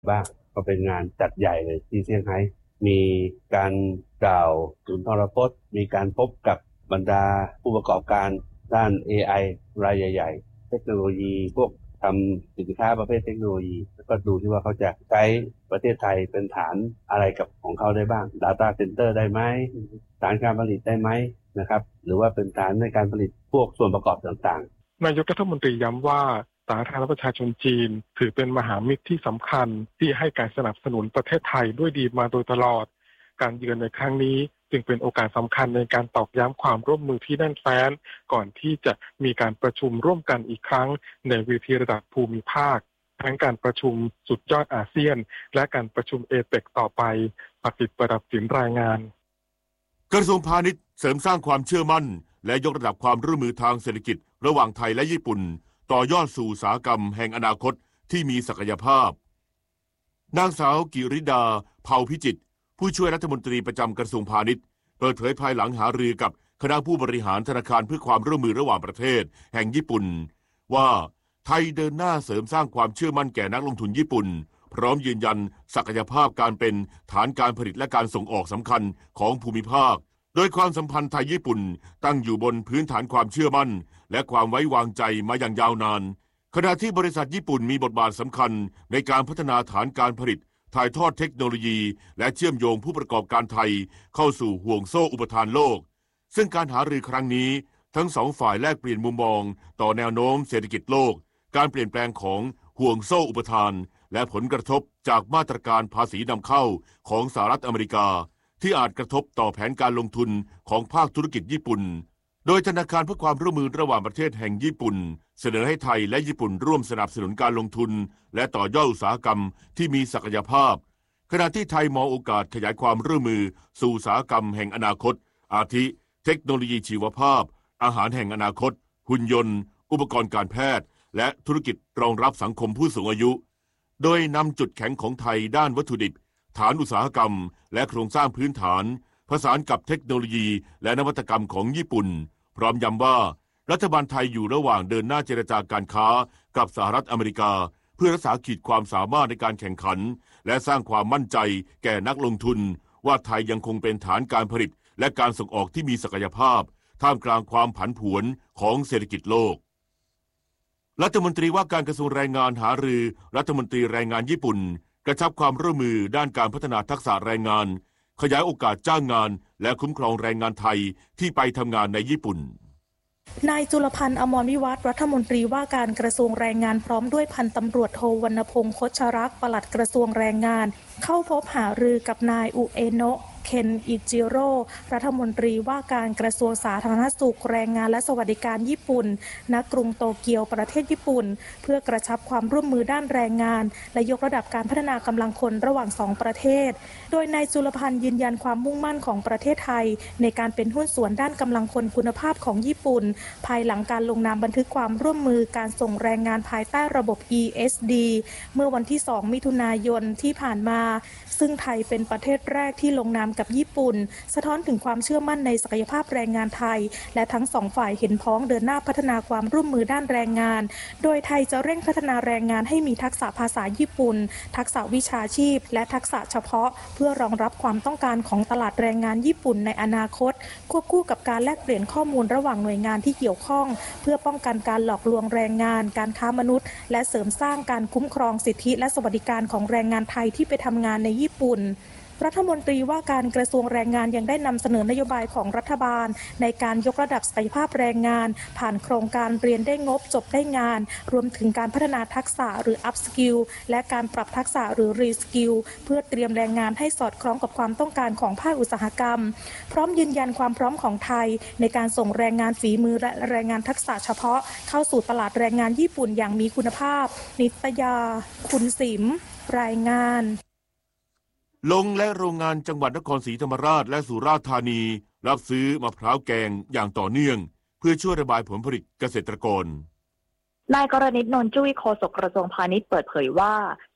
บ้างก็เป็นงานจัดใหญ่เลยที่เซี่ยงไฮ้มีการกล่าวสุนทรพจน์มีการพบกับบรรดาผู้ประกอบการด้าน AI รายใหญ่ๆเทคโนโลยีพวกทำสินค้าประเภทเทคโนโลยีแล้วก็ดูที่ว่าเขาจะใช้ประเทศไทยเป็นฐานอะไรกับของเขาได้บ้าง Data Center ได้ไหมฐานการผลิตได้ไหมนะครับหรือว่าเป็นฐานในการผลิตพวกส่วนประกอบต่างๆนายกรัฐมนตรีย้ำว่าสาธารณรัฐประชาชนจีนถือเป็นมหามิตรที่สำคัญที่ให้การสนับสนุนประเทศไทยด้วยดีมาโดยตลอดการเยือนในครั้งนี้จึงเป็นโอกาสสำคัญในการตอกย้ำความร่วมมือที่แน่นแฟ้นก่อนที่จะมีการประชุมร่วมกันอีกครั้งในเวทีระดับภูมิภาคทั้งการประชุมสุดยอดอาเซียนและการประชุมเอเปกต่อไปปฏิบัติสินรายงานกระทรวงพาณิชย์เสริมสร้างความเชื่อมั่นและยกระดับความร่วมมือทางเศรษฐกิจระหว่างไทยและญี่ปุ่นต่อยอดสู่อุตสาหกรรมแห่งอนาคตที่มีศักยภาพนางสาวกิริดาเผ่าพิจิตรผู้ช่วยรัฐมนตรีประจำกระทรวงพาณิชย์เปิดเผยภายหลังหารือกับคณะผู้บริหารธนาคารเพื่อความร่วมมือระหว่างประเทศแห่งญี่ปุ่นว่าไทยเดินหน้าเสริมสร้างความเชื่อมั่นแก่นักลงทุนญี่ปุ่นพร้อมยืนยันศักยภาพการเป็นฐานการผลิตและการส่งออกสำคัญของภูมิภาคโดยความสัมพันธ์ไทยญี่ปุ่นตั้งอยู่บนพื้นฐานความเชื่อมั่นและความไว้วางใจมาอย่างยาวนานขณะที่บริษัทญี่ปุ่นมีบทบาทสำคัญในการพัฒนาฐานการผลิตถ่ายทอดเทคโนโลยีและเชื่อมโยงผู้ประกอบการไทยเข้าสู่ห่วงโซ่อุปทานโลกซึ่งการหารือครั้งนี้ทั้งสองฝ่ายแลกเปลี่ยนมุมมองต่อแนวโน้มเศรษฐกิจโลกการเปลี่ยนแปลงของห่วงโซ่อุปทานและผลกระทบจากมาตรการภาษีนำเข้าของสหรัฐอเมริกาที่อาจกระทบต่อแผนการลงทุนของภาคธุรกิจญี่ปุ่นโดยธนาคารเพื่อความร่วมมือระหว่างประเทศแห่งญี่ปุ่นเสนอให้ไทยและญี่ปุ่นร่วมสนับสนุนการลงทุนและต่อยอดอุตสาหกรรมที่มีศักยภาพขณะที่ไทยมองโอกาสขยายความร่วมมือสู่อุตสาหกรรมแห่งอนาคตอาทิเทคโนโลยีชีวภาพอาหารแห่งอนาคตหุ่นยนต์อุปกรณ์การแพทย์และธุรกิจรองรับสังคมผู้สูงอายุโดยนำจุดแข็งของไทยด้านวัตถุดิบฐานอุตสาหกรรมและโครงสร้างพื้นฐานผสานกับเทคโนโลยีและนวัตกรรมของญี่ปุ่นพร้อมย้ำว่ารัฐบาลไทยอยู่ระหว่างเดินหน้าเจรจาการค้ากับสหรัฐอเมริกาเพื่อรักษาขีดความสามารถในการแข่งขันและสร้างความมั่นใจแก่นักลงทุนว่าไทยยังคงเป็นฐานการผลิตและการส่งออกที่มีศักยภาพท่ามกลางความผันผวนของเศรษฐกิจโลกรัฐมนตรีว่าการกระทรวงแรงงานหารือรัฐมนตรีแรงงานญี่ปุ่นกระชับความร่วมมือด้านการพัฒนาทักษะแรงงานขยายโอกาสจ้างงานและคุ้มครองแรงงานไทยที่ไปทำงานในญี่ปุ่นนายจุลพันธ์อมรวิวัฒน์รัฐมนตรีว่าการกระทรวงแรงงานพร้อมด้วยพันตำรวจโทวรรณพงษ์คชรักษ์ปลัดกระทรวงแรงงานเข้าพบหารือกับนายอุเอโนะเคนอิจิโร่รัฐมนตรีว่าการกระทรวงสาธารณสุขแรงงานและสวัสดิการญี่ปุ่นณกรุงโตเกียวประเทศญี่ปุ่นเพื่อกระชับความร่วมมือด้านแรงงานและยกระดับการพัฒนากำลังคนระหว่าง2ประเทศโดยนายจุลพันธ์ยืนยันความมุ่งมั่นของประเทศไทยในการเป็นหุ้นส่วนด้านกำลังคนคุณภาพของญี่ปุ่นภายหลังการลงนามบันทึกความร่วมมือการส่งแรงงานภายใต้ระบบ ESD เมื่อวันที่2มิถุนายนที่ผ่านมาซึ่งไทยเป็นประเทศแรกที่ลงนามกับญี่ปุ่นสะท้อนถึงความเชื่อมั่นในศักยภาพแรงงานไทยและทั้งสองฝ่ายเห็นพ้องเดินหน้าพัฒนาความร่วมมือด้านแรงงานโดยไทยจะเร่งพัฒนาแรงงานให้มีทักษะภาษาญี่ปุ่นทักษะวิชาชีพและทักษะเฉพาะเพื่อรองรับความต้องการของตลาดแรงงานญี่ปุ่นในอนาคตควบคู่กับการแลกเปลี่ยนข้อมูลระหว่างหน่วยงานที่เกี่ยวข้องเพื่อป้องกันการหลอกลวงแรงงานการค้ามนุษย์และเสริมสร้างการคุ้มครองสิทธิและสวัสดิการของแรงงานไทยที่ไปทำงานในญี่ปุ่นรัฐมนตรีว่าการกระทรวงแรงงานยังได้นำเสนอนโยบายของรัฐบาลในการยกระดับศักยภาพแรงงานผ่านโครงการเรียนได้งบจบได้งานรวมถึงการพัฒนาทักษะหรือ Up Skill และการปรับทักษะหรือ Re Skill เพื่อเตรียมแรงงานให้สอดคล้องกับความต้องการของภาคอุตสาหกรรมพร้อมยืนยันความพร้อมของไทยในการส่งแรงงานฝีมือและแรงงานทักษะเฉพาะเข้าสู่ตลาดแรงงานญี่ปุ่นอย่างมีคุณภาพนิตยาคุณสิมรายงานลงและโรงงานจังหวัดนครศรีธรรมราชและสุราษฎร์ธานีรับซื้อมะพร้าวแกงอย่างต่อเนื่องเพื่อช่วยระบายผลผลิตเกษตรกรนายกรณิต นนท์จุ้ยโฆษกกระทรวงพาณิชย์เปิดเผยว่าส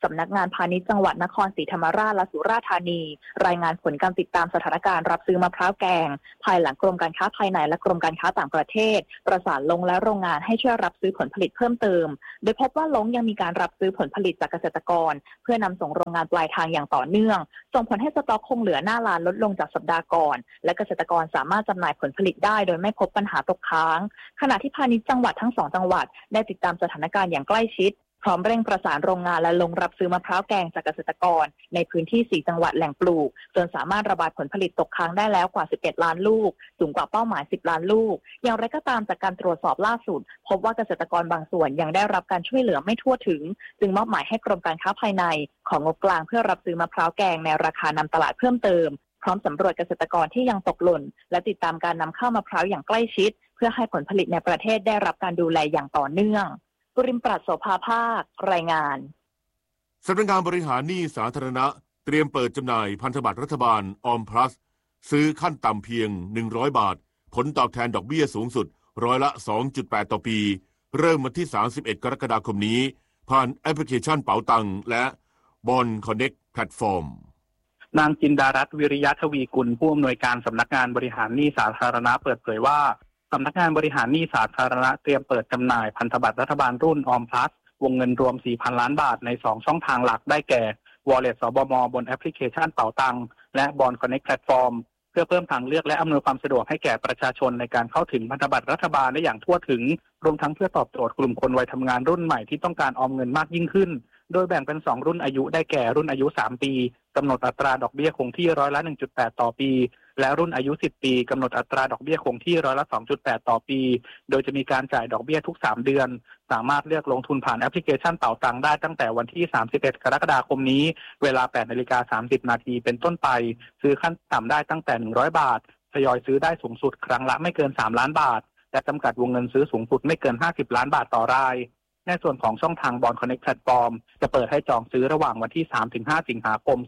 สำนักงานพาณิชย์จังหวัดนครศรีธรรมราชและสุราษฎร์ธานีรายงานผลการติดตามสถานการณ์รับซื้อมะพร้าวแกงภายหลังกรมการค้าภายในและกรมการค้าต่างประเทศประสานลงและโรงงานให้ช่วยรับซื้อผลผลิตเพิ่มเติมโดยพบว่าลงยังมีการรับซื้อผลผลิตจากเกษตรกรเพื่อนำส่งโรงงานปลายทางอย่างต่อเนื่องส่งผลให้สต็อกคงเหลือหน้าร้านลดลงจากสัปดาห์ก่อนและเกษตรกรสามารถจำหน่ายผลผลิตได้โดยไม่พบปัญหาตกค้างขณะที่พาณิชย์จังหวัดทั้ง2จังหวัดได้ติดตามสถานการณ์อย่างใกล้ชิดพร้อมเร่งประสานโรงงานและลงรับซื้อมะพร้าวแกงจากเกษตรกรในพื้นที่4จังหวัดแหล่งปลูกจนสามารถระบายผลผลิตตกค้างได้แล้วกว่า11ล้านลูกสูงกว่าเป้าหมาย10ล้านลูกอย่างไรก็ตามจากการตรวจสอบล่าสุดพบว่าเกษตรกรบางส่วนยังได้รับการช่วยเหลือไม่ทั่วถึงจึงมอบหมายให้กรมการค้าภายในของงบกลางเพื่อรับซื้อมะพร้าวแกงในราคานำตลาดเพิ่มเติมพร้อมสำรวจเกษตรกรที่ยังตกหล่นและติดตามการนำเข้ามะพร้าวอย่างใกล้ชิดเพื่อให้ผลผลิตในประเทศได้รับการดูแลอย่างต่อเนื่องปริมปรัชโสภาภาครายงานสำนักงานบริหารหนี้สาธารณะเตรียมเปิดจำหน่ายพันธบัตรรัฐบาลออมพลัสซื้อขั้นต่ำเพียง100 บาทผลตอบแทนดอกเบี้ยสูงสุดร้อยละ 2.8 ต่อปีเริ่มวันที่31กรกฎาคมนี้ผ่านแอปพลิเคชันเป๋าตังและบอนคอนเน็กต์แพลตฟอร์มนางจินดารัตน์วิริยะทวีกุลผู้อำนวยการสำนักงานบริหารหนี้สาธารณะเปิดเผยว่าสำนักงานบริหารหนี้สาธารณะเตรียมเปิดจำหน่ายพันธบัตรรัฐบาลรุ่นออมพลัสวงเงินรวม 4,000 ล้านบาทใน2ช่องทางหลักได้แก่ Wallet สบมบนแอปพลิเคชันเป๋าตังและบอนคอนเน็กต์แพลตฟอร์มเพื่อเพิ่มทางเลือกและอำนวยความสะดวกให้แก่ประชาชนในการเข้าถึงพันธบัตรรัฐบาลได้อย่างทั่วถึงรวมทั้งเพื่อตอบโจทย์กลุ่มคนวัยทำงานรุ่นใหม่ที่ต้องการออมเงินมากยิ่งขึ้นโดยแบ่งเป็น2รุ่นอายุได้แก่รุ่นอายุ3ปีกำหนดอัตราดอกเบี้ยคงที่ร้อยละ 1.8 ต่อปีและรุ่นอายุ10ปีกำหนดอัตราดอกเบี้ยคงที่ร้อยละ 2.8 ต่อปีโดยจะมีการจ่ายดอกเบี้ยทุก3เดือนสามารถเลือกลงทุนผ่านแอปพลิเคชันเป๋าตังได้ตั้งแต่วันที่31กรกฎาคมนี้เวลา 8:30 น.เป็นต้นไปซื้อขั้นต่ำได้ตั้งแต่100บาททยอยซื้อได้สูงสุดครั้งละไม่เกิน3ล้านบาทและจำกัดวงเงินซื้อสูงสุดไม่เกิน50ล้านบาทต่อรายในส่วนของช่องทางบอนคอนเน็กต์แพลตฟอร์มจะเปิดให้จองซื้อระหว่างวันที่ 3-5 สิงหาคม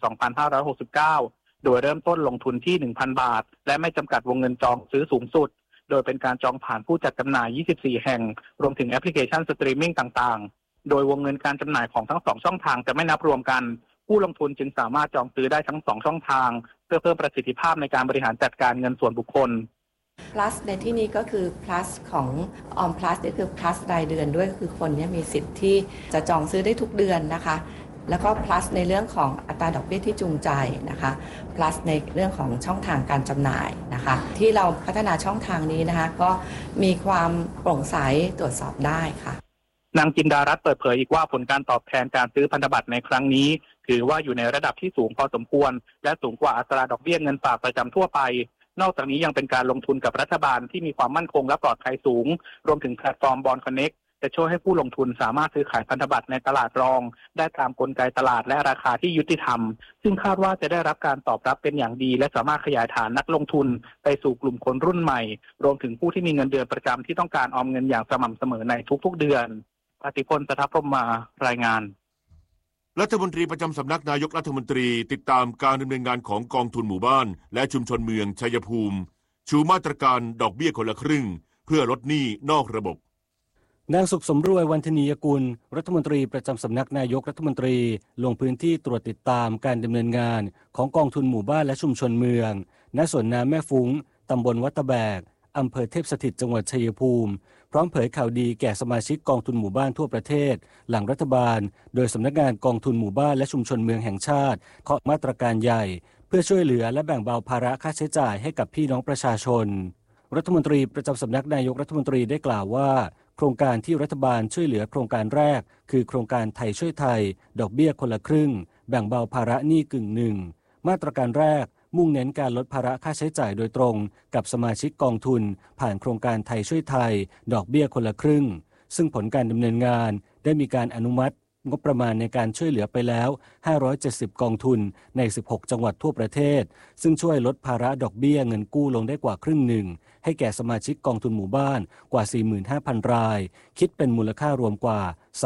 2569โดยเริ่มต้นลงทุนที่ 1,000 บาทและไม่จำกัดวงเงินจองซื้อสูงสุดโดยเป็นการจองผ่านผู้จัดจำหน่าย24แห่งรวมถึงแอปพลิเคชันสตรีมมิ่งต่างๆโดยวงเงินการจำหน่ายของทั้ง2ช่องทางจะไม่นับรวมกันผู้ลงทุนจึงสามารถจองซื้อได้ทั้ง2ช่องทางเพื่อเพิ่มประสิทธิภาพในการบริหารจัดการเงินส่วนบุคคล plus ในที่นี้ก็คือ plus ของออม plus นี่คือ plus รายเดือนด้วยคือคนนี้มีสิทธิ์ที่จะจองซื้อได้ทุกเดือนนะคะแล้วก็ plus ในเรื่องของอัตราดอกเบี้ยที่จูงใจนะคะ plus ในเรื่องของช่องทางการจำหน่ายนะคะที่เราพัฒนาช่องทางนี้นะคะก็มีความโปร่งใสตรวจสอบได้ค่ะนางจินดารัตน์เปิดเผยอีกว่าผลการตอบแทนการซื้อพันธบัตรในครั้งนี้ถือว่าอยู่ในระดับที่สูงพอสมควรและสูงกว่าอัตราดอกเบี้ยเงินฝากประจำทั่วไปนอกจากนี้ยังเป็นการลงทุนกับรัฐบาลที่มีความมั่นคงและปลอดภัยสูงรวมถึงแพลตฟอร์มบอนคอนเน็กต์จะช่วยให้ผู้ลงทุนสามารถซื้อขายพันธบัตรในตลาดรองได้ตามกลไกตลาดและราคาที่ยุติธรรมซึ่งคาดว่าจะได้รับการตอบรับเป็นอย่างดีและสามารถขยายฐานนักลงทุนไปสู่กลุ่มคนรุ่นใหม่รวมถึงผู้ที่มีเงินเดือนประจำที่ต้องการออมเงินอย่างสม่ำเสมอในทุกๆเดือนปฏิพล สทัพพรหมารายงานรัฐมนตรีประจำสำนักนายกรัฐมนตรีติดตามการดำเนินงานของกองทุนหมู่บ้านและชุมชนเมืองชัยภูมิชูมาตรการดอกเบี้ยคนละครึ่งเพื่อลดหนี้นอกระบบนางสุขสมรวย วรรณนียกุลรัฐมนตรีประจำสำนักนายกรัฐมนตรีลงพื้นที่ตรวจติดตามการดำเนินงานของกองทุนหมู่บ้านและชุมชนเมืองณสวนน้ำแม่ฟุ้งตำบลวัดตะแบกอำเภอเทพสถิตจังหวัดชัยภูมิพร้อมเผยข่าวดีแก่สมาชิกกองทุนหมู่บ้านทั่วประเทศหลังรัฐบาลโดยสำนักงานกองทุนหมู่บ้านและชุมชนเมืองแห่งชาติเคาะมาตรการใหญ่เพื่อช่วยเหลือและแบ่งเบาภาระค่าใช้จ่ายให้กับพี่น้องประชาชนรัฐมนตรีประจำสำนักนายกรัฐมนตรีได้กล่าวว่าโครงการที่รัฐบาลช่วยเหลือโครงการแรกคือโครงการไทยช่วยไทยดอกเบี้ยคนละครึ่งแบ่งเบาภาระหนี้กึ่งหนึ่งมาตรการแรกมุ่งเน้นการลดภาระค่าใช้จ่ายโดยตรงกับสมาชิกกองทุนผ่านโครงการไทยช่วยไทยดอกเบี้ยคนละครึ่งซึ่งผลการดำเนินงานได้มีการอนุมัติงบประมาณในการช่วยเหลือไปแล้ว570กองทุนใน16จังหวัดทั่วประเทศซึ่งช่วยลดภาระดอกเบี้ยเงินกู้ลงได้กว่าครึ่งหนึ่งให้แก่สมาชิกกองทุนหมู่บ้านกว่า 45,000 รายคิดเป็นมูลค่ารวมกว่า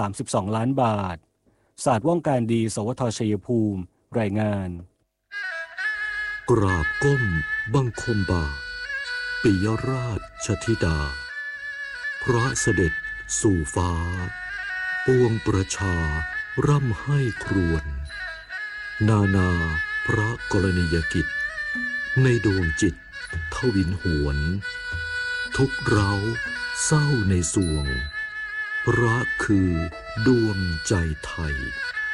32ล้านบาทศาสตร์ว่องการดีสวทชัยภูมิรายงานกราบก้มบังคมบาทปิยราชธิดาพระเสด็จสู่ฟ้าปวงประชาร่ำไห้ครวญนาพระกรณียกิจในดวงจิตทวินหวนทุกเร้าเศร้าในสวงรักคือดวงใจไทย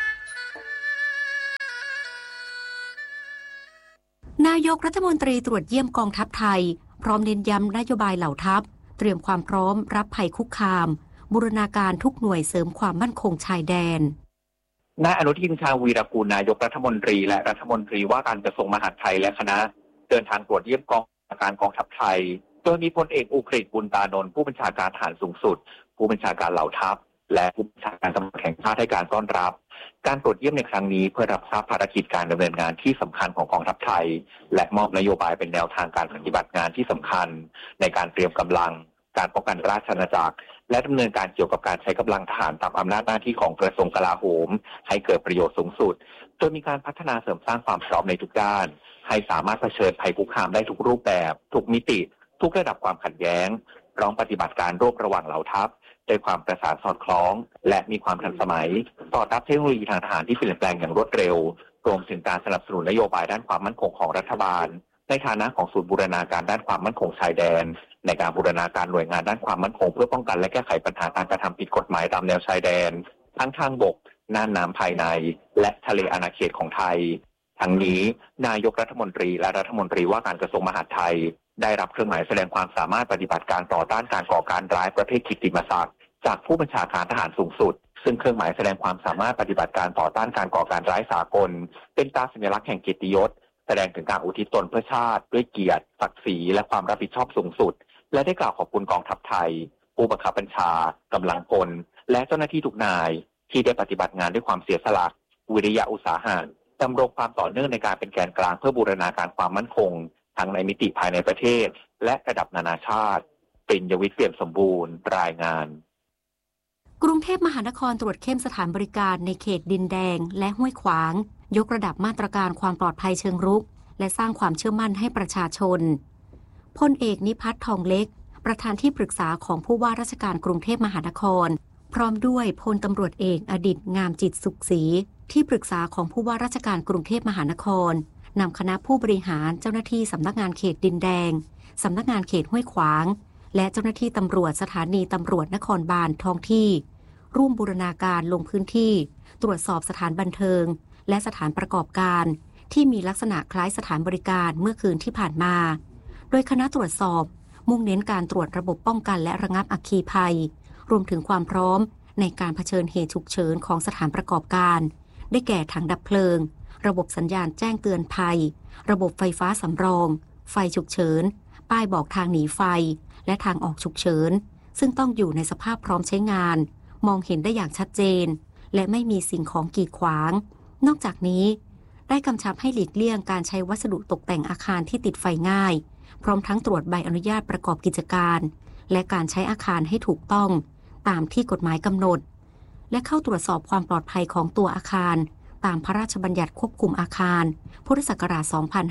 นายกรัฐมนตรีตรวจเยี่ยมกองทัพไทยพร้อมเน้นย้ำนโยบายเหล่าทัพเตรียมความพร้อมรับภัยคุกคามบูรณาการทุกหน่วยเสริมความมั่นคงชายแดนนายอนุทินชาญวีรกูลนายกรัฐมนตรีและรัฐมนตรีว่าการกระทรวงมหาดไทยและคณะเดินทางตรวจเยี่ยมกองบัญชาการกองทัพไทยโดยมีพลเอกอุกฤษบุญตานนท์ผู้บัญชาการทหารสูงสุดผู้บัญชาการเหล่าทัพและผู้บัญชาการตำรวจแห่งชาติให้การต้อนรับการตรวจเยี่ยมในครั้งนี้เพื่อรับทราบภารกิจการดำเนินงานที่สำคัญของกองทัพไทยและมอบนโยบายเป็นแนวทางการปฏิบัติงานที่สำคัญในการเตรียมกำลังการป้องกันราชอาณาจักรและดำเนินการเกี่ยวกับการใช้กำลังทหารตามอำนาจหน้าที่ของกระทรวงกลาโหมให้เกิดประโยชน์สูงสุดโดยมีการพัฒนาเสริมสร้างความพร้อมในทุกด้านให้สามารถเผชิญภัยคุกคามได้ทุกรูปแบบทุกมิติทุกระดับความขัดแย้งพร้อมปฏิบัติการร่วมระหว่างเหล่าทัพด้วยความประสานสอดคล้องและมีความทันสมัยต่อรับเทคโนโลยีทางทหารที่เปลี่ยนแปลงอย่างรวดเร็วรวมถึงการสนับสนุนนโยบายด้านความมั่นคงของรัฐบาลในฐานะของศูนย์บูรณาการด้านความมั่นคงชายแดนในการบูรณาการหน่วยงานด้านความมั่นคงเพื่อป้องกันและแก้ไขปัญหาการกระทำผิดกฎหมายตามแนวชายแดนทั้งทางบกน่านน้ำภายในและทะเลอาณาเขตของไทยทั้งนี้นายกรัฐมนตรีและรัฐมนตรีว่าการกระทรวงมหาดไทยได้รับเครื่องหมายแสดงความสามารถปฏิบัติการต่อต้านการก่อการร้ายประเภทกิตติมศักดิ์จากผู้บัญชาการทหารสูงสุดซึ่งเครื่องหมายแสดงความสามารถปฏิบัติการต่อต้านการก่อการร้ายสากลเป็นตราสัญลักษณ์แห่งเกียรติยศแสดงถึงการอุทิศตนเพื่อชาติด้วยเกียรติศักดิ์ศรีและความรับผิดชอบสูงสุดและได้กล่าวขอบคุณกองทัพไทยผู้บังคับบัญชากำลังพลและเจ้าหน้าที่ทุกนายที่ได้ปฏิบัติงานด้วยความเสียสละวิริยะอุตสาหะดำรงความต่อเนื่องในการเป็นแกนกลางเพื่อบูรณาการความมั่นคงทั้งในมิติภายในประเทศและระดับนานาชาติปริญญวิทย์เปี่ยมสมบูรณ์รายงานกรุงเทพมหานครตรวจเข้มสถานบริการในเขตดินแดงและห้วยขวางยกระดับมาตรการความปลอดภัยเชิงรุกและสร้างความเชื่อมั่นให้ประชาชนพลเอกนิพัฒน์ทองเล็กประธานที่ปรึกษาของผู้ว่าราชการกรุงเทพมหานครพร้อมด้วยพลตำรวจเอกอดิษฐ์งามจิตสุขศรีที่ปรึกษาของผู้ว่าราชการกรุงเทพมหานครนำคณะผู้บริหารเจ้าหน้าที่สำนักงานเขตดินแดงสำนักงานเขตห้วยขวางและเจ้าหน้าที่ตำรวจสถานีตำรวจนครบาลท้องที่ร่วมบูรณาการลงพื้นที่ตรวจสอบสถานบันเทิงและสถานประกอบการที่มีลักษณะคล้ายสถานบริการเมื่อคืนที่ผ่านมาโดยคณะตรวจสอบมุ่งเน้นการตรวจระบบป้องกันและระงับอัคคีภัยรวมถึงความพร้อมในการเผชิญเหตุฉุกเฉินของสถานประกอบการได้แก่ถังดับเพลิงระบบสัญญาณแจ้งเตือนภัยระบบไฟฟ้าสำรองไฟฉุกเฉินป้ายบอกทางหนีไฟและทางออกฉุกเฉินซึ่งต้องอยู่ในสภาพพร้อมใช้งานมองเห็นได้อย่างชัดเจนและไม่มีสิ่งของกีดขวางนอกจากนี้ได้กำชับให้หลีกเลี่ยงการใช้วัสดุตกแต่งอาคารที่ติดไฟง่ายพร้อมทั้งตรวจใบอนุญาตประกอบกิจการและการใช้อาคารให้ถูกต้องตามที่กฎหมายกำหนดและเข้าตรวจสอบความปลอดภัยของตัวอาคารตามพระราชบัญญัติควบคุมอาคารพุทธศักราช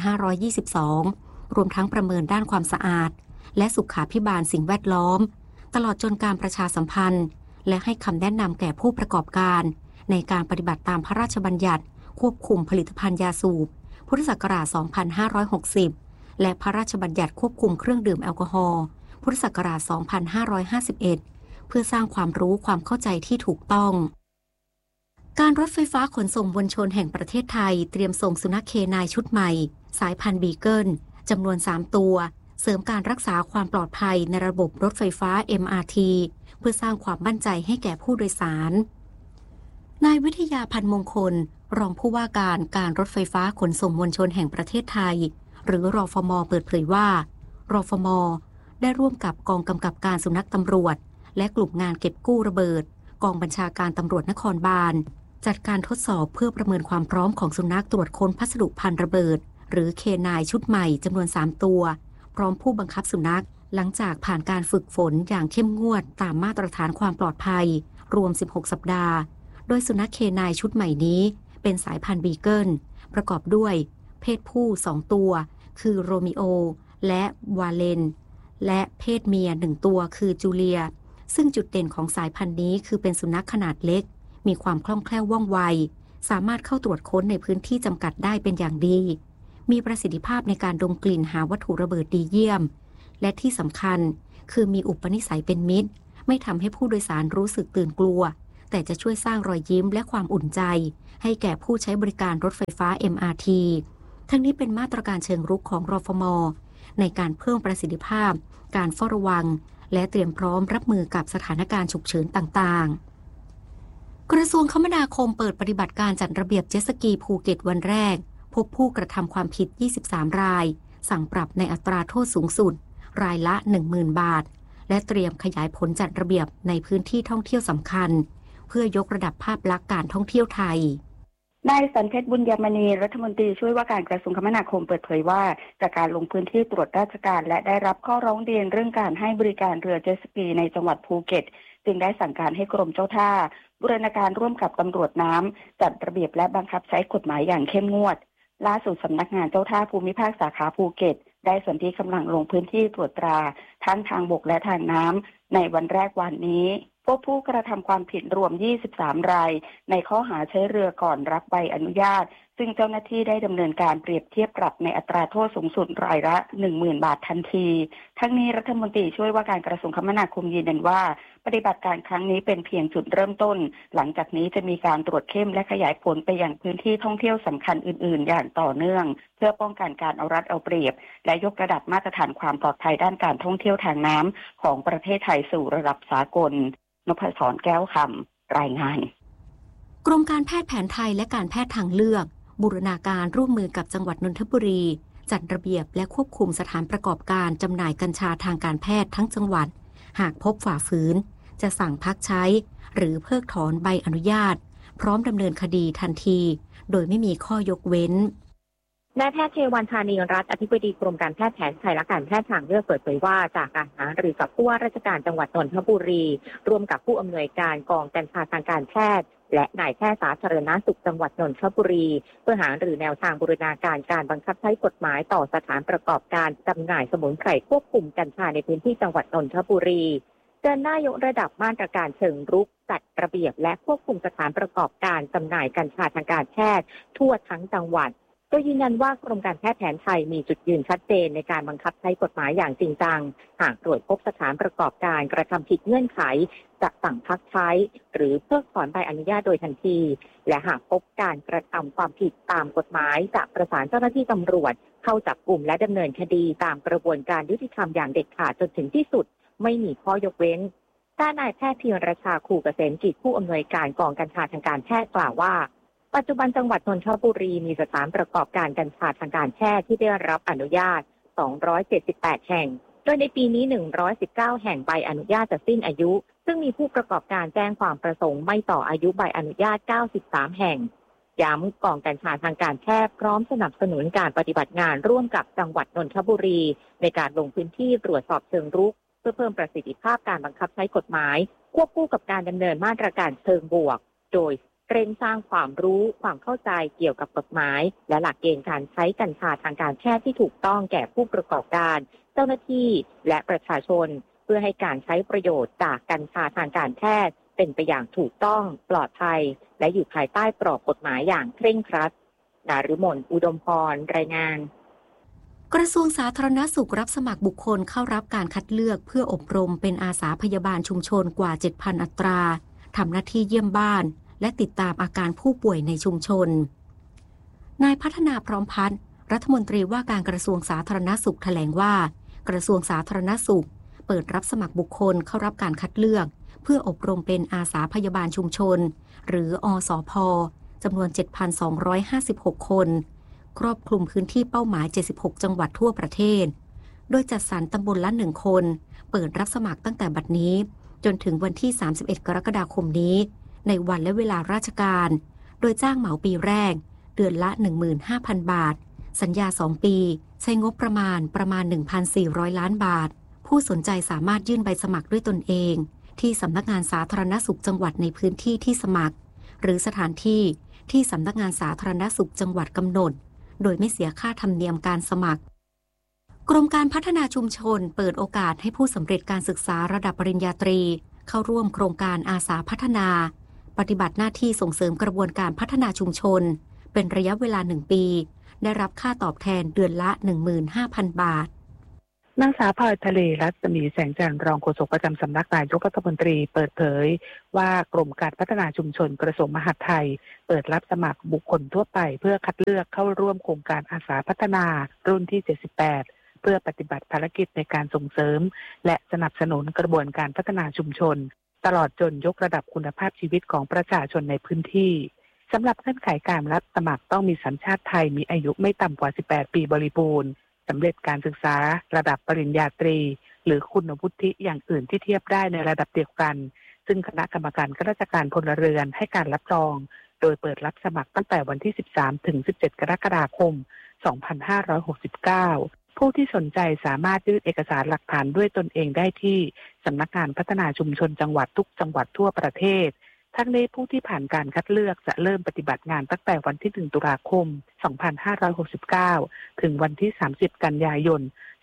2522 รวมทั้งประเมินด้านความสะอาดและสุขาภิบาลสิ่งแวดล้อมตลอดจนการประชาสัมพันธ์และให้คำแนะนำแก่ผู้ประกอบการในการปฏิบัติตามพระราชบัญญัติควบคุมผลิตภัณฑ์ยาสูบพุทธศักราช 2560 และพระราชบัญญัติควบคุมเครื่องดื่มแอลกอฮอล์พุทธศักราช 2551 เพื่อสร้างความรู้ความเข้าใจที่ถูกต้องการรถไฟฟ้าขนส่งมวลชนแห่งประเทศไทยเตรียมส่งสุนัขเคนายชุดใหม่สายพันธุ์บีเกิลจำนวน 3 ตัวเสริมการรักษาความปลอดภัยในระบบรถไฟฟ้า MRT เพื่อสร้างความมั่นใจให้แก่ผู้โดยสารนายวิทยาพันธ์มงคลรองผู้ว่าการรถไฟฟ้าขนส่งมวลชนแห่งประเทศไทยหรือรฟม.เปิดเผยว่ารฟม.ได้ร่วมกับกองกำกับการสุนัขตำรวจและกลุ่มงานเก็บกู้ระเบิดกองบัญชาการตำรวจนครบาลจัดการทดสอบเพื่อประเมินความพร้อมของสุนัขตรวจค้นพัสดุพันระเบิดหรือเคนายชุดใหม่จำนวน 3 ตัวพร้อมผู้บังคับสุนัขหลังจากผ่านการฝึกฝนอย่างเข้มงวดตามมาตรฐานความปลอดภัยรวม 16 สัปดาห์โดยสุนัขเคนายชุดใหม่นี้เป็นสายพันธุ์บีเกิลประกอบด้วยเพศผู้ 2 ตัวคือโรมิโอและวาเลนและเพศเมีย 1 ตัวคือจูเลียซึ่งจุดเด่นของสายพันธุ์นี้คือเป็นสุนัขขนาดเล็กมีความคล่องแคล่วว่องไวสามารถเข้าตรวจค้นในพื้นที่จำกัดได้เป็นอย่างดีมีประสิทธิภาพในการดมกลิ่นหาวัตถุระเบิดดีเยี่ยมและที่สำคัญคือมีอุปนิสัยเป็นมิตรไม่ทำให้ผู้โดยสารรู้สึกตื่นกลัวแต่จะช่วยสร้างรอยยิ้มและความอุ่นใจให้แก่ผู้ใช้บริการรถไฟฟ้า MRT ทั้งนี้เป็นมาตรการเชิงรุกของรฟม.ในการเพิ่มประสิทธิภาพการเฝ้าระวังและเตรียมพร้อมรับมือกับสถานการณ์ฉุกเฉินต่างๆกระทรวงคมนาคมเปิดปฏิบัติการจัดระเบียบเจ็ตสกีภูเก็ตวันแรกพบผู้กระทำความผิด23รายสั่งปรับในอัตราโทษสูงสุดรายละ 10,000 บาทและเตรียมขยายผลจัดระเบียบในพื้นที่ท่องเที่ยวสำคัญเพื่อยกระดับภาพลักษณ์การท่องเที่ยวไทยนายสันเพชรบุญยมณีรัฐมนตรีช่วยว่าการกระทรวงคมนาคมเปิดเผยว่าจากการลงพื้นที่ตรวจราชการและได้รับข้อร้องเรียนเรื่องการให้บริการเรือเจ็ตสกีในจังหวัดภูเก็ตจึงได้สั่งการให้กรมเจ้าท่าบูรณาการร่วมกับตำรวจน้ำจัดระเบียบและบังคับใช้กฎหมายอย่างเข้มงวดล่าสุดสำนักงานเจ้าท่าภูมิภาคสาขาภูเก็ตได้สนธิกำลังลงพื้นที่ตรวจตราทั้งทางบกและทางน้ำในวันแรกวันนี้พบผู้กระทำความผิดรวม23รายในข้อหาใช้เรือก่อนรับใบอนุญาตซึ่งเจ้าหน้าที่ได้ดำเนินการเปรียบเทียบปรับในอัตราโทษสูงสุดรายละ 10,000 บาททันทีทั้งนี้รัฐมนตรีช่วยว่าการกระทรวงคมนาคมยืนยันว่าปฏิบัติการครั้งนี้เป็นเพียงจุดเริ่มต้นหลังจากนี้จะมีการตรวจเข้มและขยายผลไปยังพื้นที่ท่องเที่ยวสำคัญอื่นๆอย่างต่อเนื่องเพื่อป้องกันการเอารัดเอาเปรียบและยกระดับมาตรฐานความปลอดภัยด้านการท่องเที่ยวทางน้ำของประเทศไทยสู่ระดับสากลนพศรแก้วคำรายงานกรมการแพทย์แผนไทยและการแพทย์ทางเลือกบูรณาการร่วมมือกับจังหวัดนนทบุรีจัดระเบียบและควบคุมสถานประกอบการจำหน่ายกัญชาทางการแพทย์ทั้งจังหวัดหากพบฝ่าฝืนจะสั่งพักใช้หรือเพิกถอนใบอนุญาตพร้อมดำเนินคดีทันทีโดยไม่มีข้อยกเว้นนายแพทย์เทวันธานีรัตน์อธิบดีกรมการแพทย์แผนไทยและการแพทย์ทางเลือกเปิดเผยว่าจากการหารือกับผู้ว่าราชการจังหวัดนนทบุรีร่วมกับผู้อำนวยการกองกัญชาทางการแพทย์และนายแพทย์สาธารณสุขจังหวัดนนทบุรีเพื่อหารือแนวทางบูรณาการการบังคับใช้กฎหมายต่อสถานประกอบการจำหน่ายสมุนไพรควบคุมกัญชาในพื้นที่จังหวัดนนทบุรีเดินหน้ายกระดับมาตรการเชิงรุกจัดระเบียบและควบคุมสถานประกอบการจำหน่ายกัญชาทางการแพทย์ทั่วทั้งจังหวัดโดยยืนยันว่ากรมการแพทย์แผนไทยมีจุดยืนชัดเจนในการบังคับใช้กฎหมายอย่างจริงจังหากตรวจพบสถานประกอบการกระทำผิดเงื่อนไขจะสั่งพักใช้หรือเพิกถอนใบอนุญาตโดยทันทีและหากพบการกระทำความผิดตามกฎหมายจะประสานเจ้าหน้าที่ตำรวจเข้าจับกลุ่มและดำเนินคดีตามกระบวนการยุติธรรมอย่างเด็ดขาดจนถึงที่สุดไม่มีข้อยกเว้นด้านนายแพทย์พีรชาคูเกษมกิจผู้อำนวยการกองกัญชาทางการแพทย์กล่าวว่าปัจจุบันจังหวัดนนทบุรีมีสถานประกอบการกัญชาทางการแพทย์ที่ได้รับอนุญาต278แห่งโดยในปีนี้119แห่งใบอนุญาตจะสิ้นอายุซึ่งมีผู้ประกอบการแจ้งความประสงค์ไม่ต่ออายุใบอนุญาต93แห่งย้ำกองกัญชาทางการแพทย์พร้อมสนับสนุนการปฏิบัติงานร่วมกับจังหวัดนนทบุรีในการลงพื้นที่ตรวจสอบเชิงรุกเพื่อเพิ่มประสิทธิภาพการบังคับใช้กฎหมายควบคู่กับการดำเนินมาตรการเชิงบวกโดยเร่งสร้างความรู้ความเข้าใจเกี่ยวกับกฎหมายและหลักเกณฑ์การใช้กัญชาทางการแพทย์ที่ถูกต้องแก่ผู้ประกอบการเจ้าหน้าที่และประชาชนเพื่อให้การใช้ประโยชน์จากกัญชาทางการแพทย์เป็นไปอย่างถูกต้องปลอดภัยและอยู่ภายใต้กรอบกฎหมายอย่างเคร่งครัดนฤมลอุดมพรรายงานกระทรวงสาธารณสุขรับสมัครบุคคลเข้ารับการคัดเลือกเพื่ออบรมเป็นอาสาพยาบาลชุมชนกว่า 7,000 อัตราทำหน้าที่เยี่ยมบ้านและติดตามอาการผู้ป่วยในชุมชนนายพัฒนาพร้อมพัฒน์รัฐมนตรีว่าการกระทรวงสาธารณสุขแถลงว่ากระทรวงสาธารณสุขเปิดรับสมัครบุคคลเข้ารับการคัดเลือกเพื่ออบรมเป็นอาสาพยาบาลชุมชนหรืออสพ.จำนวน 7,256 คนครอบคลุมพื้นที่เป้าหมาย76จังหวัดทั่วประเทศโดยจัดสรรตำบลละ1คนเปิดรับสมัครตั้งแต่บัดนี้จนถึงวันที่31กรกฎาคมนี้ในวันและเวลาราชการโดยจ้างเหมาปีแรกเดือนละ 15,000 บาทสัญญา2ปีใช้งบประมาณ 1,400 ล้านบาทผู้สนใจสามารถยื่นใบสมัครด้วยตนเองที่สำนักงานสาธารณสุขจังหวัดในพื้นที่ที่สมัครหรือสถานที่ที่สำนักงานสาธารณสุขจังหวัดกำหนดโดยไม่เสียค่าธรรมเนียมการสมัครกรมการพัฒนาชุมชนเปิดโอกาสให้ผู้สำเร็จการศึกษาระดับปริญญาตรีเข้าร่วมโครงการอาสาพัฒนาปฏิบัติหน้าที่ส่งเสริมกระบวนการพัฒนาชุมชนเป็นระยะเวลา1 ปีได้รับค่าตอบแทนเดือนละ 15,000 บาทนางสาวพลอยทะเลรัศมีแสงจันทร์รองโฆษกประจำสำนักนายกรัฐมนตรีเปิดเผยว่ากรมการพัฒนาชุมชนกระทรวงมหาดไทยเปิดรับสมัครบุคคลทั่วไปเพื่อคัดเลือกเข้าร่วมโครงการอาสาพัฒนารุ่นที่ 78 เพื่อปฏิบัติภารกิจในการส่งเสริมและสนับสนุนกระบวนการพัฒนาชุมชนตลอดจนยกระดับคุณภาพชีวิตของประชาชนในพื้นที่สำหรับเงื่อนไขการรับสมัครต้องมีสัญชาติไทยมีอายุไม่ต่ำกว่า18 ปีบริบูรณ์สำเร็จการศึกษาระดับปริญญาตรีหรือคุณวุฒิอย่างอื่นที่เทียบได้ในระดับเดียวกันซึ่งคณะกรรมการข้าราชการพลเรือนให้การรับรองโดยเปิดรับสมัครตั้งแต่วันที่ 13 ถึง 17 กรกฎาคม 2569 ผู้ที่สนใจสามารถยื่นเอกสารหลักฐานด้วยตนเองได้ที่สำนักงานพัฒนาชุมชนจังหวัดทุกจังหวัดทั่วประเทศทั้งนี้ผู้ที่ผ่านการคัดเลือกจะเริ่มปฏิบัติงานตั้งแต่วันที่ 1 ตุลาคม 2569 ถึงวันที่ 30 กันยายน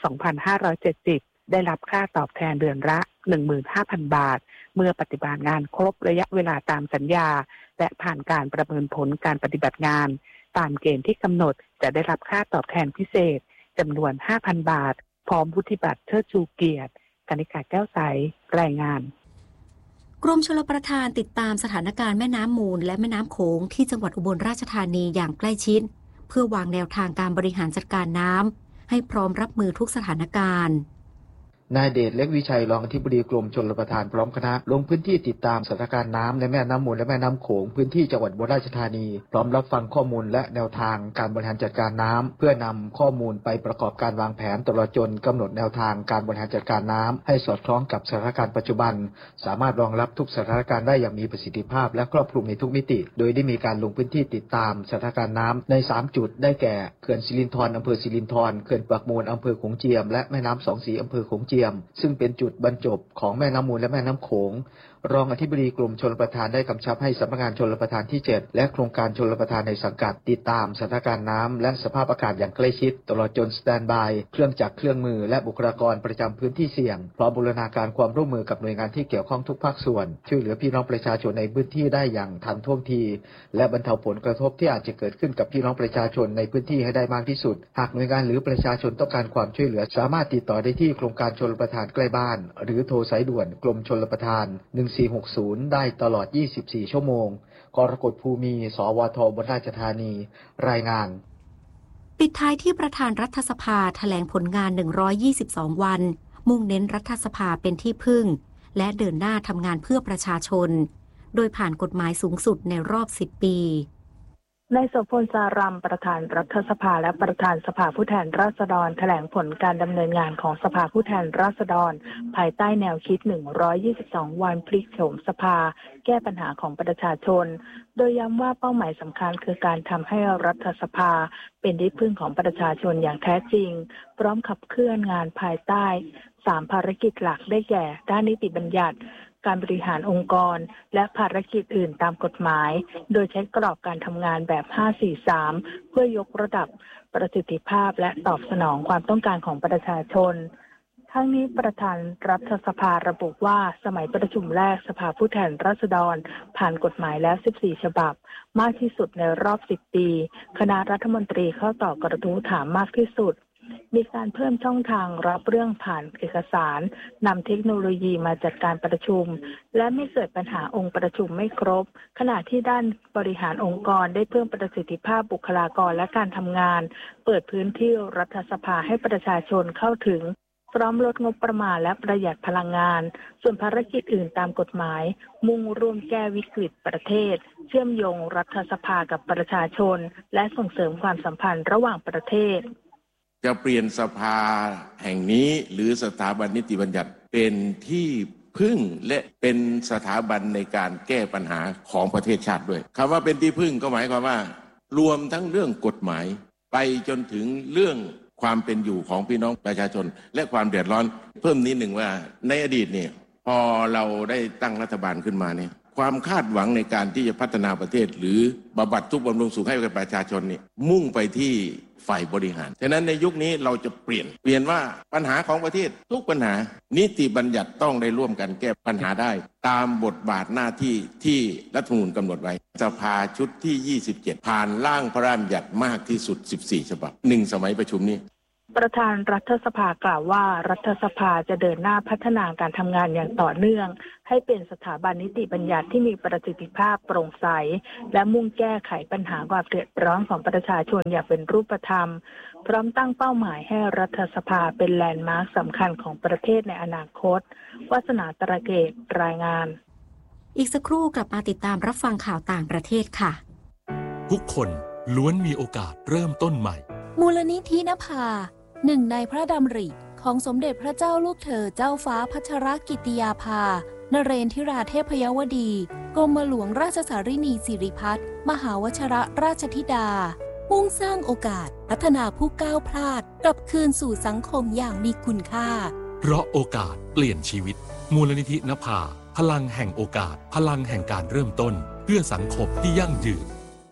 2570 ได้รับค่าตอบแทนเดือนละ 15,000 บาทเมื่อปฏิบัติงานครบระยะเวลาตามสัญญาและผ่านการประเมินผลการปฏิบัติงานตามเกณฑ์ที่กำหนดจะได้รับค่าตอบแทนพิเศษจำนวน 5,000 บาทพร้อมวุฒิบัตรเชิดชูเกียรติกนิกาแก้วใสรายงานกรมชลประทานติดตามสถานการณ์แม่น้ำมูลและแม่น้ำโขงที่จังหวัดอุบลราชธานีอย่างใกล้ชิดเพื่อวางแนวทางการบริหารจัดการน้ำให้พร้อมรับมือทุกสถานการณ์นายเดชเล็กวิชัยรองอธิบดีกรมชลประทานพร้อมคณะลงพื้นที่ติดตามสถานการณ์น้ำในแม่น้ำมูลและแม่น้ำโขงพื้นที่จังหวัดอุบลราชธานีพร้อมรับฟังข้อมูลและแนวทางการบริหารจัดการน้ำเพื่อนำข้อมูลไปประกอบการวางแผนตลอดจนกำหนดแนวทางการบริหารจัดการน้ำให้สอดคล้องกับสถานการณ์ปัจจุบันสามารถรองรับทุกสถานการณ์ได้อย่างมีประสิทธิภาพและครอบคลุมในทุกมิติโดยได้มีการลงพื้นที่ติดตามสถานการณ์น้ำใน3จุดได้แก่เขื่อนสิรินธรอำเภอสิรินธรเขื่อนปากมูลอำเภอโขงเจียมและแม่น้ำสองสีอำเภอโขงเจียมซึ่งเป็นจุดบรรจบของแม่น้ำมูลและแม่น้ำโขงรองอธิบดีกรมชลประทานได้กำชับให้สำนักงานชลประทานที่7และโครงการชลประทานในสังกัดติดตามสถานการณ์น้ำและสภาพอากาศอย่างใกล้ชิดตลอดจนสแตนด์บายเครื่องจักรเครื่องมือและบุคลากรประจำพื้นที่เสี่ยงพร้อมบูรณาการความร่วมมือกับหน่วยงานที่เกี่ยวข้องทุกภาคส่วนช่วยเหลือพี่น้องประชาชนในพื้นที่ได้อย่างทันท่วงทีและบรรเทาผลกระทบที่อาจจะเกิดขึ้นกับพี่น้องประชาชนในพื้นที่ให้ได้มากที่สุดหากหน่วยงานหรือประชาชนต้องการความช่วยเหลือสามารถติดต่อได้ที่โครงการชลประทานใกล้บ้านหรือโทรสายด่วนกรมชลประทาน1460ได้ตลอด24ชั่วโมงกรกฎภูมิสวทอุบลราชธานีรายงานปิดท้ายที่ประธานรัฐสภาแถลงผลงาน122วันมุ่งเน้นรัฐสภาเป็นที่พึ่งและเดินหน้าทำงานเพื่อประชาชนโดยผ่านกฎหมายสูงสุดในรอบ10ปีนายโสพล สารัมประธานรัฐสภาและประธานสภาผู้แทนราษฎรแถลงผลการดำเนินงานของสภาผู้แทนราษฎรภายใต้แนวคิด122วันพลิกโฉมสภาแก้ปัญหาของประชาชนโดยย้ำว่าเป้าหมายสำคัญคือการทำให้รัฐสภาเป็นที่พึ่งของประชาชนอย่างแท้จริงพร้อมขับเคลื่อนงานภายใต้3ภารกิจหลักได้แก่ด้านนิติบัญญัติการบริหารองค์กรและภารกิจอื่นตามกฎหมายโดยใช้กรอบการทำงานแบบ 5-4-3 เพื่อยกระดับประสิทธิภาพและตอบสนองความต้องการของประชาชนทั้งนี้ประธานรัฐสภาระบุว่าสมัยประชุมแรกสภาผู้แทนราษฎรผ่านกฎหมายแล้ว14ฉบับมากที่สุดในรอบ10ปีคณะรัฐมนตรีเข้าตอบกระทู้ถามมากที่สุดมีการเพิ่มช่องทางรับเรื่องผ่านเอกสารนำเทคโนโลยีมาจัดการประชุมและไม่เกิดปัญหาองค์ประชุมไม่ครบขณะที่ด้านบริหารองค์กรได้เพิ่มประสิทธิภาพบุคลากรและการทำงานเปิดพื้นที่รัฐสภาให้ประชาชนเข้าถึงพร้อมลดงบประมาณและประหยัดพลังงานส่วนภารกิจอื่นตามกฎหมายมุ่งร่วมแก้วิกฤตประเทศเชื่อมโยงรัฐสภากับประชาชนและส่งเสริมความสัมพันธ์ระหว่างประเทศจะเปลี่ยนสภาแห่งนี้หรือสถาบันนิติบัญญัติเป็นที่พึ่งและเป็นสถาบันในการแก้ปัญหาของประเทศชาติด้วยคำว่าเป็นที่พึ่งก็หมายความว่ารวมทั้งเรื่องกฎหมายไปจนถึงเรื่องความเป็นอยู่ของพี่น้องประชาชนและความเดือดร้อนเพิ่มนิดหนึ่งว่าในอดีตเนี่ยพอเราได้ตั้งรัฐบาลขึ้นมาเนี่ยความคาดหวังในการที่จะพัฒนาประเทศหรือบำบัดทุกข์บำรุงสุขให้กับประชาชนนี่มุ่งไปที่ฝ่ายบริหารฉะนั้นในยุคนี้เราจะเปลี่ยนว่าปัญหาของประเทศทุกปัญหานิติบัญญัติต้องได้ร่วมกันแก้ปัญหาได้ตามบทบาทหน้าที่ที่รัฐธรรมนูญกำหนดไว้สภาชุดที่27ผ่านร่างพระราชบัญญัติมากที่สุด14ฉบับ1สมัยประชุมนี้ประธานรัฐสภากล่าวว่ารัฐสภาจะเดินหน้าพัฒนาการทำงานอย่างต่อเนื่องให้เป็นสถาบันนิติบัญญัติที่มีประสิทธิภาพโปร่งใสและมุ่งแก้ไขปัญหาความเดือดร้อนของประชาชนอย่างเป็นรูปธรรมพร้อมตั้งเป้าหมายให้รัฐสภาเป็นแลนด์มาร์คสำคัญของประเทศในอนาคตวาสนาตระเกตรายงานอีกสักครู่กลับมาติดตามรับฟังข่าวต่างประเทศค่ะทุกคนล้วนมีโอกาสเริ่มต้นใหม่มูลนิธินภาหนึ่งในพระดำริของสมเด็จพระเจ้าลูกเธอเจ้าฟ้าพัชรกิติยาภานเรนทิราเทพยวดีกรมหลวงราชสารินีสิริพัฒน์มหาวชิรราชธิดามุ่งสร้างโอกาสพัฒนาผู้ก้าวพลาดกลับคืนสู่สังคมอย่างมีคุณค่าเพราะโอกาสเปลี่ยนชีวิตมูลนิธินภาพลังแห่งโอกาสพลังแห่งการเริ่มต้นเพื่อสังคมที่ยั่งยืน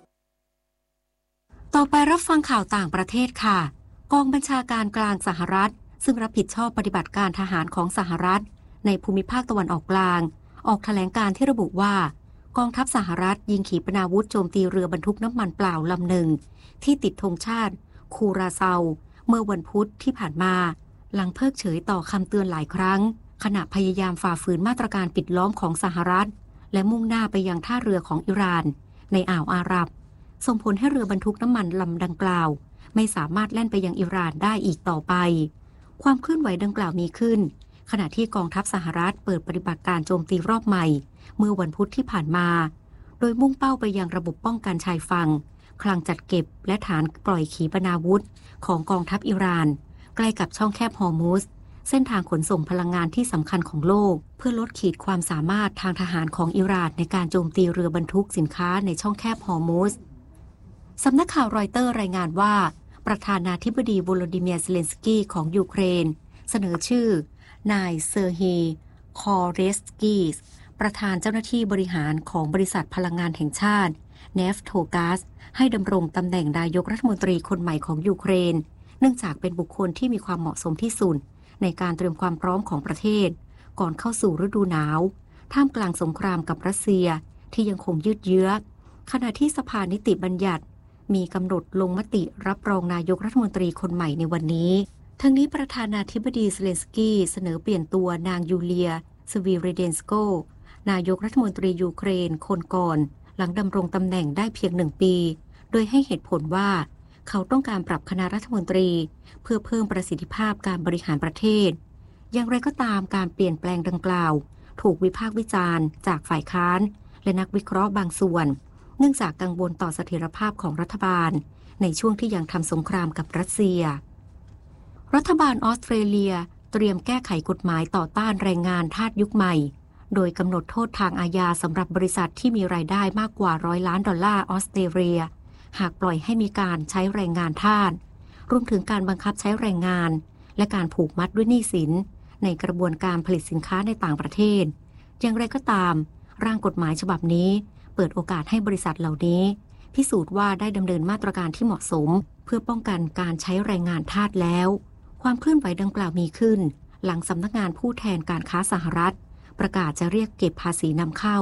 ต่อไปรับฟังข่าวต่างประเทศค่ะกองบัญชาการกลางสหรัฐซึ่งรับผิดชอบปฏิบัติการทหารของสหรัฐในภูมิภาคตะวันออกกลางออกแถลงการที่ระบุว่ากองทัพสหรัฐยิงขีปนาวุธโจมตีเรือบรรทุกน้ำมันเปล่าลำหนึ่งที่ติดธงชาติคูราเซาเมื่อวันพุธที่ผ่านมาหลังเพิกเฉยต่อคำเตือนหลายครั้งขณะพยายามฝ่าฝืนมาตรการปิดล้อมของสหรัฐและมุ่งหน้าไปยังท่าเรือของอิหร่านในอ่าวอาหรับส่งผลให้เรือบรรทุกน้ำมันลำดังกล่าวไม่สามารถแล่นไปยังอิหร่านได้อีกต่อไปความเคลื่อนไหวดังกล่าวมีขึ้นขณะที่กองทัพสหรัฐเปิดปฏิบัติการโจมตีรอบใหม่เมื่อวันพุธที่ผ่านมาโดยมุ่งเป้าไปยังระบบป้องกันชายฝั่งคลังจัดเก็บและฐานปล่อยขีปนาวุธของกองทัพอิหร่านใกล้กับช่องแคบฮอร์มุซเส้นทางขนส่งพลังงานที่สำคัญของโลกเพื่อลดขีดความสามารถทางทหารของอิหร่านในการโจมตีเรือบรรทุกสินค้าในช่องแคบฮอร์มุซสำนักข่าวรอยเตอร์รายงานว่าประธานาธิบดีโวโลดิเมียร์เซเลนสกี้ของยูเครนเสนอชื่อนายเซอร์ฮีคอเรสกีสประธานเจ้าหน้าที่บริหารของบริษัทพลังงานแห่งชาติเนฟโทกาสให้ดำรงตำแหน่งนายกรัฐมนตรีคนใหม่ของยูเครนเนื่องจากเป็นบุคคลที่มีความเหมาะสมที่สุดในการเตรียมความพร้อมของประเทศก่อนเข้าสู่ฤดูหนาวท่ามกลางสงครามกับรัสเซียที่ยังคงยืดเยื้อขณะที่สภานิติบัญญัติมีกำหนดลงมติรับรองนายกรัฐมนตรีคนใหม่ในวันนี้ทั้งนี้ประธานาธิบดีเซเลนสกี้เสนอเปลี่ยนตัวนางยูเลียสวีเรเดนสโกนายกรัฐมนตรียูเครนคนก่อนหลังดำรงตำแหน่งได้เพียง1 ปีโดยให้เหตุผลว่าเขาต้องการปรับคณะรัฐมนตรีเพื่อเพิ่มประสิทธิภาพการบริหารประเทศอย่างไรก็ตามการเปลี่ยนแปลงดังกล่าวถูกวิพากษ์วิจารณ์จากฝ่ายค้านและนักวิเคราะห์บางส่วนเนื่องจากกังวลต่อเสถียรภาพของรัฐบาลในช่วงที่ยังทำสงครามกับรัสเซียรัฐบาลออสเตรเลียเตรียมแก้ไขกฎหมายต่อต้านแรงงานทาสยุคใหม่โดยกำหนดโทษทางอาญาสำหรับบริษัทที่มีรายได้มากกว่า$100 ล้านออสเตรเลียหากปล่อยให้มีการใช้แรงงานทาสรวมถึงการบังคับใช้แรงงานและการผูกมัดด้วยหนี้สินในกระบวนการผลิตสินค้าในต่างประเทศอย่างไรก็ตามร่างกฎหมายฉบับนี้เปิดโอกาสให้บริษัทเหล่านี้พิสูจน์ว่าได้ดำเนินมาตรการที่เหมาะสมเพื่อป้องกันการใช้แรงงานทาสแล้วความเคลื่อนไหวดังกล่าวมีขึ้นหลังสำนักงานผู้แทนการค้าสหรัฐประกาศจะเรียกเก็บภาษีนำเข้า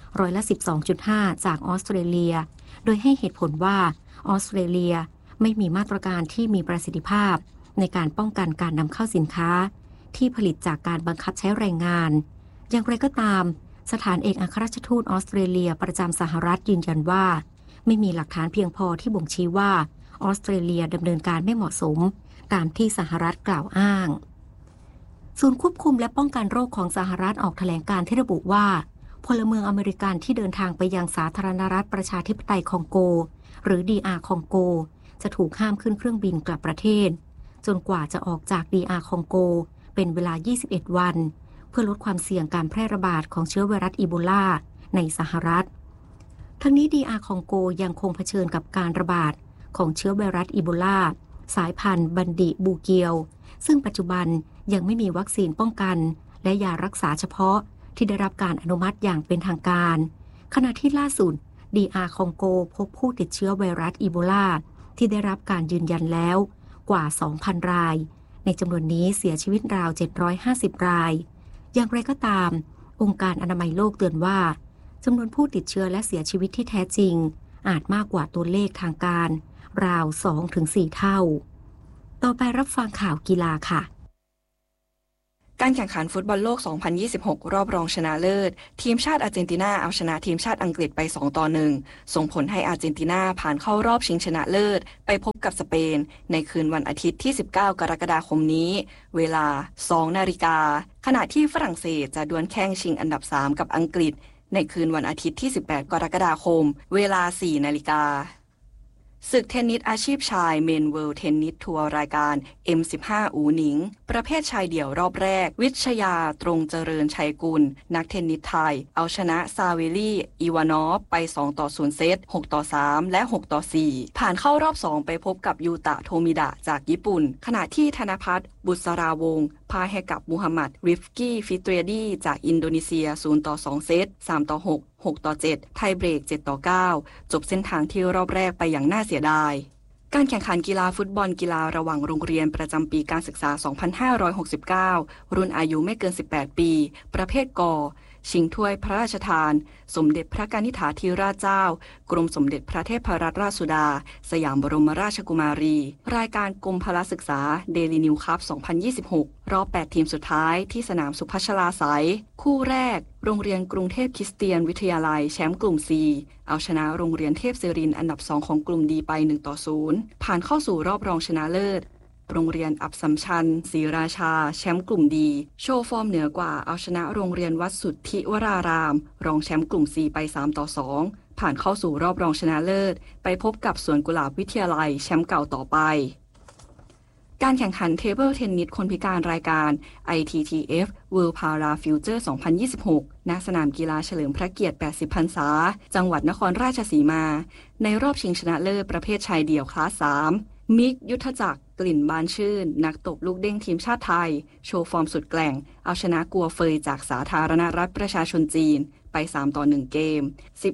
12.5%จากออสเตรเลียโดยให้เหตุผลว่าออสเตรเลียไม่มีมาตรการที่มีประสิทธิภาพในการป้องกันการนำเข้าสินค้าที่ผลิตจากการบังคับใช้แรงงานอย่างไรก็ตามสถานเอกอัครราชทูตออสเตรเลียประจำสหรัฐยืนยันว่าไม่มีหลักฐานเพียงพอที่บ่งชี้ว่าออสเตรเลียดำเนินการไม่เหมาะสมตามที่สหรัฐกล่าวอ้างศูนย์ควบคุมและป้องกันโรคของสหรัฐออกแถลงการที่ระบุว่าพลเมืองอเมริกันที่เดินทางไปยังสาธารณรัฐประชาธิปไตยคองโกหรือ DR คองโกจะถูกห้ามขึ้นเครื่องบินกลับประเทศจนกว่าจะออกจาก DR คองโกเป็นเวลา21 วันเพื่อลดความเสี่ยงการแพร่ระบาดของเชื้อไวรัสอีโบลาในสหรัฐทั้งนี้ DR คองโกยังคงเผชิญกับการระบาดของเชื้อไวรัสอีโบลาสายพันธุ์บันดิบูเกียวซึ่งปัจจุบันยังไม่มีวัคซีนป้องกันและยารักษาเฉพาะที่ได้รับการอนุมัติอย่างเป็นทางการขณะที่ล่าสุด DR คองโกพบผู้ติดเชื้อไวรัสอีโบลาที่ได้รับการยืนยันแล้วกว่า 2,000 รายในจำนวนนี้เสียชีวิตราว750รายอย่างไรก็ตามองค์การอนามัยโลกเตือนว่าจำนวนผู้ติดเชื้อและเสียชีวิตที่แท้จริงอาจมากกว่าตัวเลขทางการราว 2-4 เท่าต่อไปรับฟังข่าวกีฬาค่ะการแข่งขันฟุตบอลโลก 2026 รอบรองชนะเลิศทีมชาติอาร์เจนตินาเอาชนะทีมชาติอังกฤษไป 2-1 ส่งผลให้อาร์เจนตินาผ่านเข้ารอบชิงชนะเลิศไปพบกับสเปนในคืนวันอาทิตย์ที่ 19 กรกฎาคมนี้เวลา 2 นาฬิกาขณะที่ฝรั่งเศสจะดวลแข่งชิงอันดับ 3 กับอังกฤษในคืนวันอาทิตย์ที่ 18 กรกฎาคมเวลา 4 นาฬิกาศึกเทนนิสอาชีพชายเมนเวิลด์เทนนิสทัวร์รายการ M15 อูหนิงประเภทชายเดี่ยวรอบแรกวิชยาตรงเจริญชัยกุลนักเทนนิสไทยเอาชนะซาเวลี่อีวานอฟไป 2-0 เซต 6-3 และ 6-4 ผ่านเข้ารอบ 2 ไปพบกับยูตะโทมิดะจากญี่ปุ่นขณะที่ธนภัทรบุษราวงศ์พาให้กับมูฮัมหมัดริฟกี้ฟิตเรดีจากอินโดนีเซีย 0-2 เซต 3-6 6-7 ไทยเบรก 7-9 จบเส้นทางที่รอบแรกไปอย่างน่าเสียดายการแข่งขันกีฬาฟุตบอลกีฬาระหว่างโรงเรียนประจำปีการศึกษา 2569 รุ่นอายุไม่เกิน 18 ปี ประเภทก.ชิงถ้วยพระราชทานสมเด็จพระกนิษฐาธิราชเจ้ากรมสมเด็จพระเทพรัตนราชสุดาสยามบรมราชกุมารีรายการกรมพละศึกษาเดลินิวคัพ 2026 รอบ 8 ทีมสุดท้ายที่สนามสุพัชราไสยคู่แรกโรงเรียนกรุงเทพคริสเตียนวิทยาลัยแชมป์กลุ่ม C เอาชนะโรงเรียนเทพศิรินทร์อันดับ 2 ของกลุ่มดีไป 1-0 ผ่านเข้าสู่รอบรองชนะเลิศโรงเรียนอับสัมชัญศรีราชาแชมป์กลุ่มดีโชว์ฟอร์มเหนือกว่าเอาชนะโรงเรียนวัดสุทธิวรารามรองแชมป์กลุ่ม C ไป 3-2 ผ่านเข้าสู่รอบรองชนะเลิศไปพบกับสวนกุหลาบวิทยาลัยแชมป์เก่าต่อไปการแข่งขันเทเบิลเทนนิสคนพิการรายการ ITTF World Para Future 2026 ณ สนามกีฬาเฉลิมพระเกียรติ 80 พรรษาจังหวัดนครราชสีมาในรอบชิงชนะเลิศประเภทชายเดี่ยวคลาส 3มิกยุทธจักรกลิ่นบานชื่นนักตบลูกเด้งทีมชาติไทยโชว์ฟอร์มสุดแกร่งเอาชนะกัวเฟยจากสาธารณรัฐประชาชนจีนไป 3-1 เกม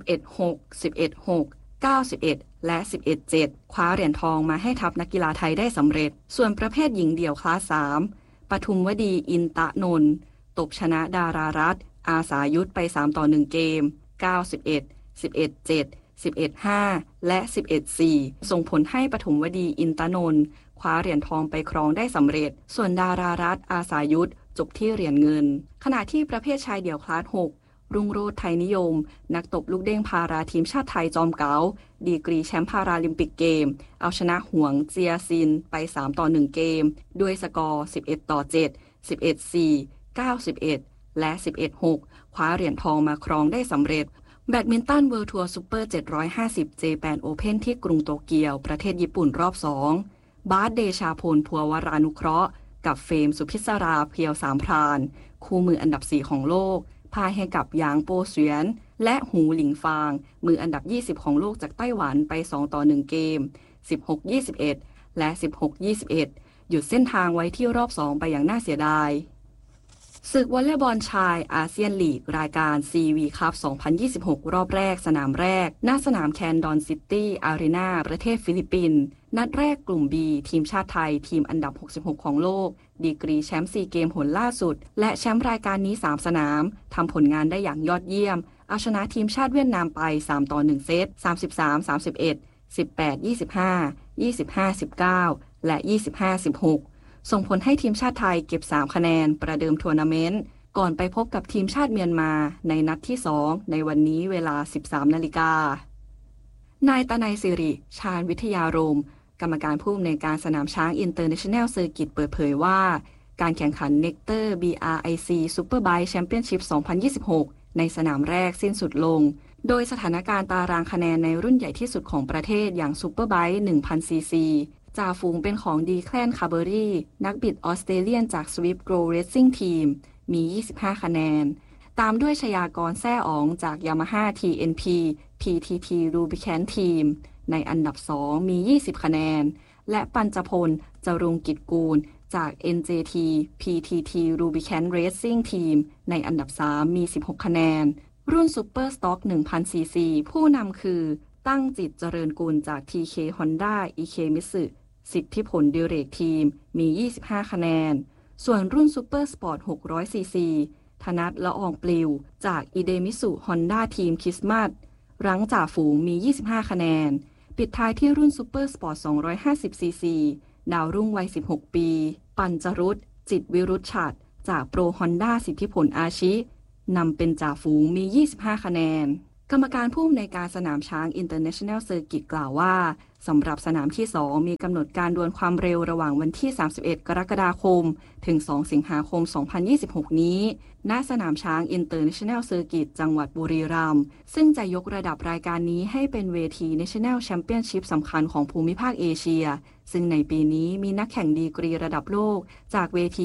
11-6 11-6 9-11 และ 11-7 คว้าเหรียญทองมาให้ทัพนักกีฬาไทยได้สำเร็จส่วนประเภทหญิงเดี่ยวคลาส 3ปทุมวดีอินตะนนท์ตบชนะดารารัตน์อาสายุทธไป 3-1 เกม 9-11 11-7 11-5 และ 11-4 ส่งผลให้ปฐมวดีอินตนนท์คว้าเหรียญทองไปครองได้สำเร็จส่วนดารารัตน์อาสายุทธจบที่เหรียญเงินขณะที่ประเภทชายเดี่ยวคลาส 6รุ่งโรจน์ไทยนิยมนักตบลูกเด้งพาราทีมชาติไทยจอมเก๋าดีกรีแชมป์พาราลิมปิกเกมเอาชนะหวงเจียซินไป 3-1 เกมด้วยสกอร์ 11-7 11-4 9-11 และ 11-6 คว้าเหรียญทองมาครองได้สำเร็จแบดมินตันเวิลด์ทัวร์ซูเปอร์750 Japan Open ที่กรุงโตเกียวประเทศญี่ปุ่นรอบ 2 บาสเดชาพลพัววรานุเคราะห์กับเฟมสุพิศราเพียวสามพรานคู่มืออันดับ 4 ของโลกพ่ายให้กับหยางโปเสวียนและหูหลิงฟางมืออันดับ 20 ของโลกจากไต้หวันไป 2-1 เกม 16-21 และ 16-21 หยุดเส้นทางไว้ที่รอบ 2 ไปอย่างน่าเสียดายศึกวอลเลย์บอลชายอาเซียนลีกรายการ CV คัพ 2026 รอบแรกสนามแรกณสนามแคนดอนซิตี้อารีนาประเทศฟิลิปปินส์นัดแรกกลุ่ม B ทีมชาติไทยทีมอันดับ 66 ของโลกดีกรีแชมป์4เกมหนล่าสุดและแชมป์รายการนี้ 3 สนามทำผลงานได้อย่างยอดเยี่ยมเอาชนะทีมชาติเวียดนามไป 3-1 เซต 33-31 18-25 25-19 และ 25-16ส่งผลให้ทีมชาติไทยเก็บ3คะแนนประเดิมทัวร์นาเมนต์ก่อนไปพบกับทีมชาติเมียนมาในนัดที่2ในวันนี้เวลา 13 นาฬิกานายตนัยสิริชาญวิทยารมกรรมการผู้อำนวยการสนามช้างอินเตอร์เนชั่นแนลเซอร์กิตเปิดเผยว่าการแข่งขัน Nectar BRIC Superbike Championship 2026 ในสนามแรกสิ้นสุดลงโดยสถานการณ์ตารางคะแนนในรุ่นใหญ่ที่สุดของประเทศอย่าง Superbike 1,000 ซีซีจ่าฝูงเป็นของดีแคลนคาร์เบอรี่นักบิดออสเตรเลียนจาก Swift Grow Racing Team มี 25 คะแนนตามด้วยชยากรแซ่อ๋องจาก Yamaha TNP PTT Rubicon Team ในอันดับ 2 มี 20 คะแนนและปัญจพลจรุงกิจกูลจาก NJT PTT Rubicon Racing Team ในอันดับ 3 มี 16 คะแนนรุ่น Super Stock 1000 cc ผู้นำคือตั้งจิตเจริญกุลจาก TK Honda Ikemitsu สิทธิผลดิเรกทีมมี 25 คะแนนส่วนรุ่น Super Sport 600 cc ธนัทละอองปลิวจาก Idemitsu Honda Team Kismat รั้งจ่าฝูงมี 25 คะแนนปิดท้ายที่รุ่น Super Sport 250 cc ดาวรุ่งวัย 16 ปี ปัญจรุตจิตวิรุชชัดจากโปรฮอนด้าสิทธิผลอาชินำเป็นจ่าฝูงมี 25 คะแนนกรรมการผู้อำนวยการสนามช้าง International Circuit กล่าวว่าสำหรับสนามที่ 2 มีกำหนดการดวลความเร็วระหว่างวันที่ 31 กรกฎาคมถึง 2 สิงหาคม 2026 นี้ณสนามช้าง International Circuit จังหวัดบุรีรัมย์ซึ่งจะยกระดับรายการนี้ให้เป็นเวที National Championship สำคัญของภูมิภาคเอเชียซึ่งในปีนี้มีนักแข่งดีกรีระดับโลกจากเวที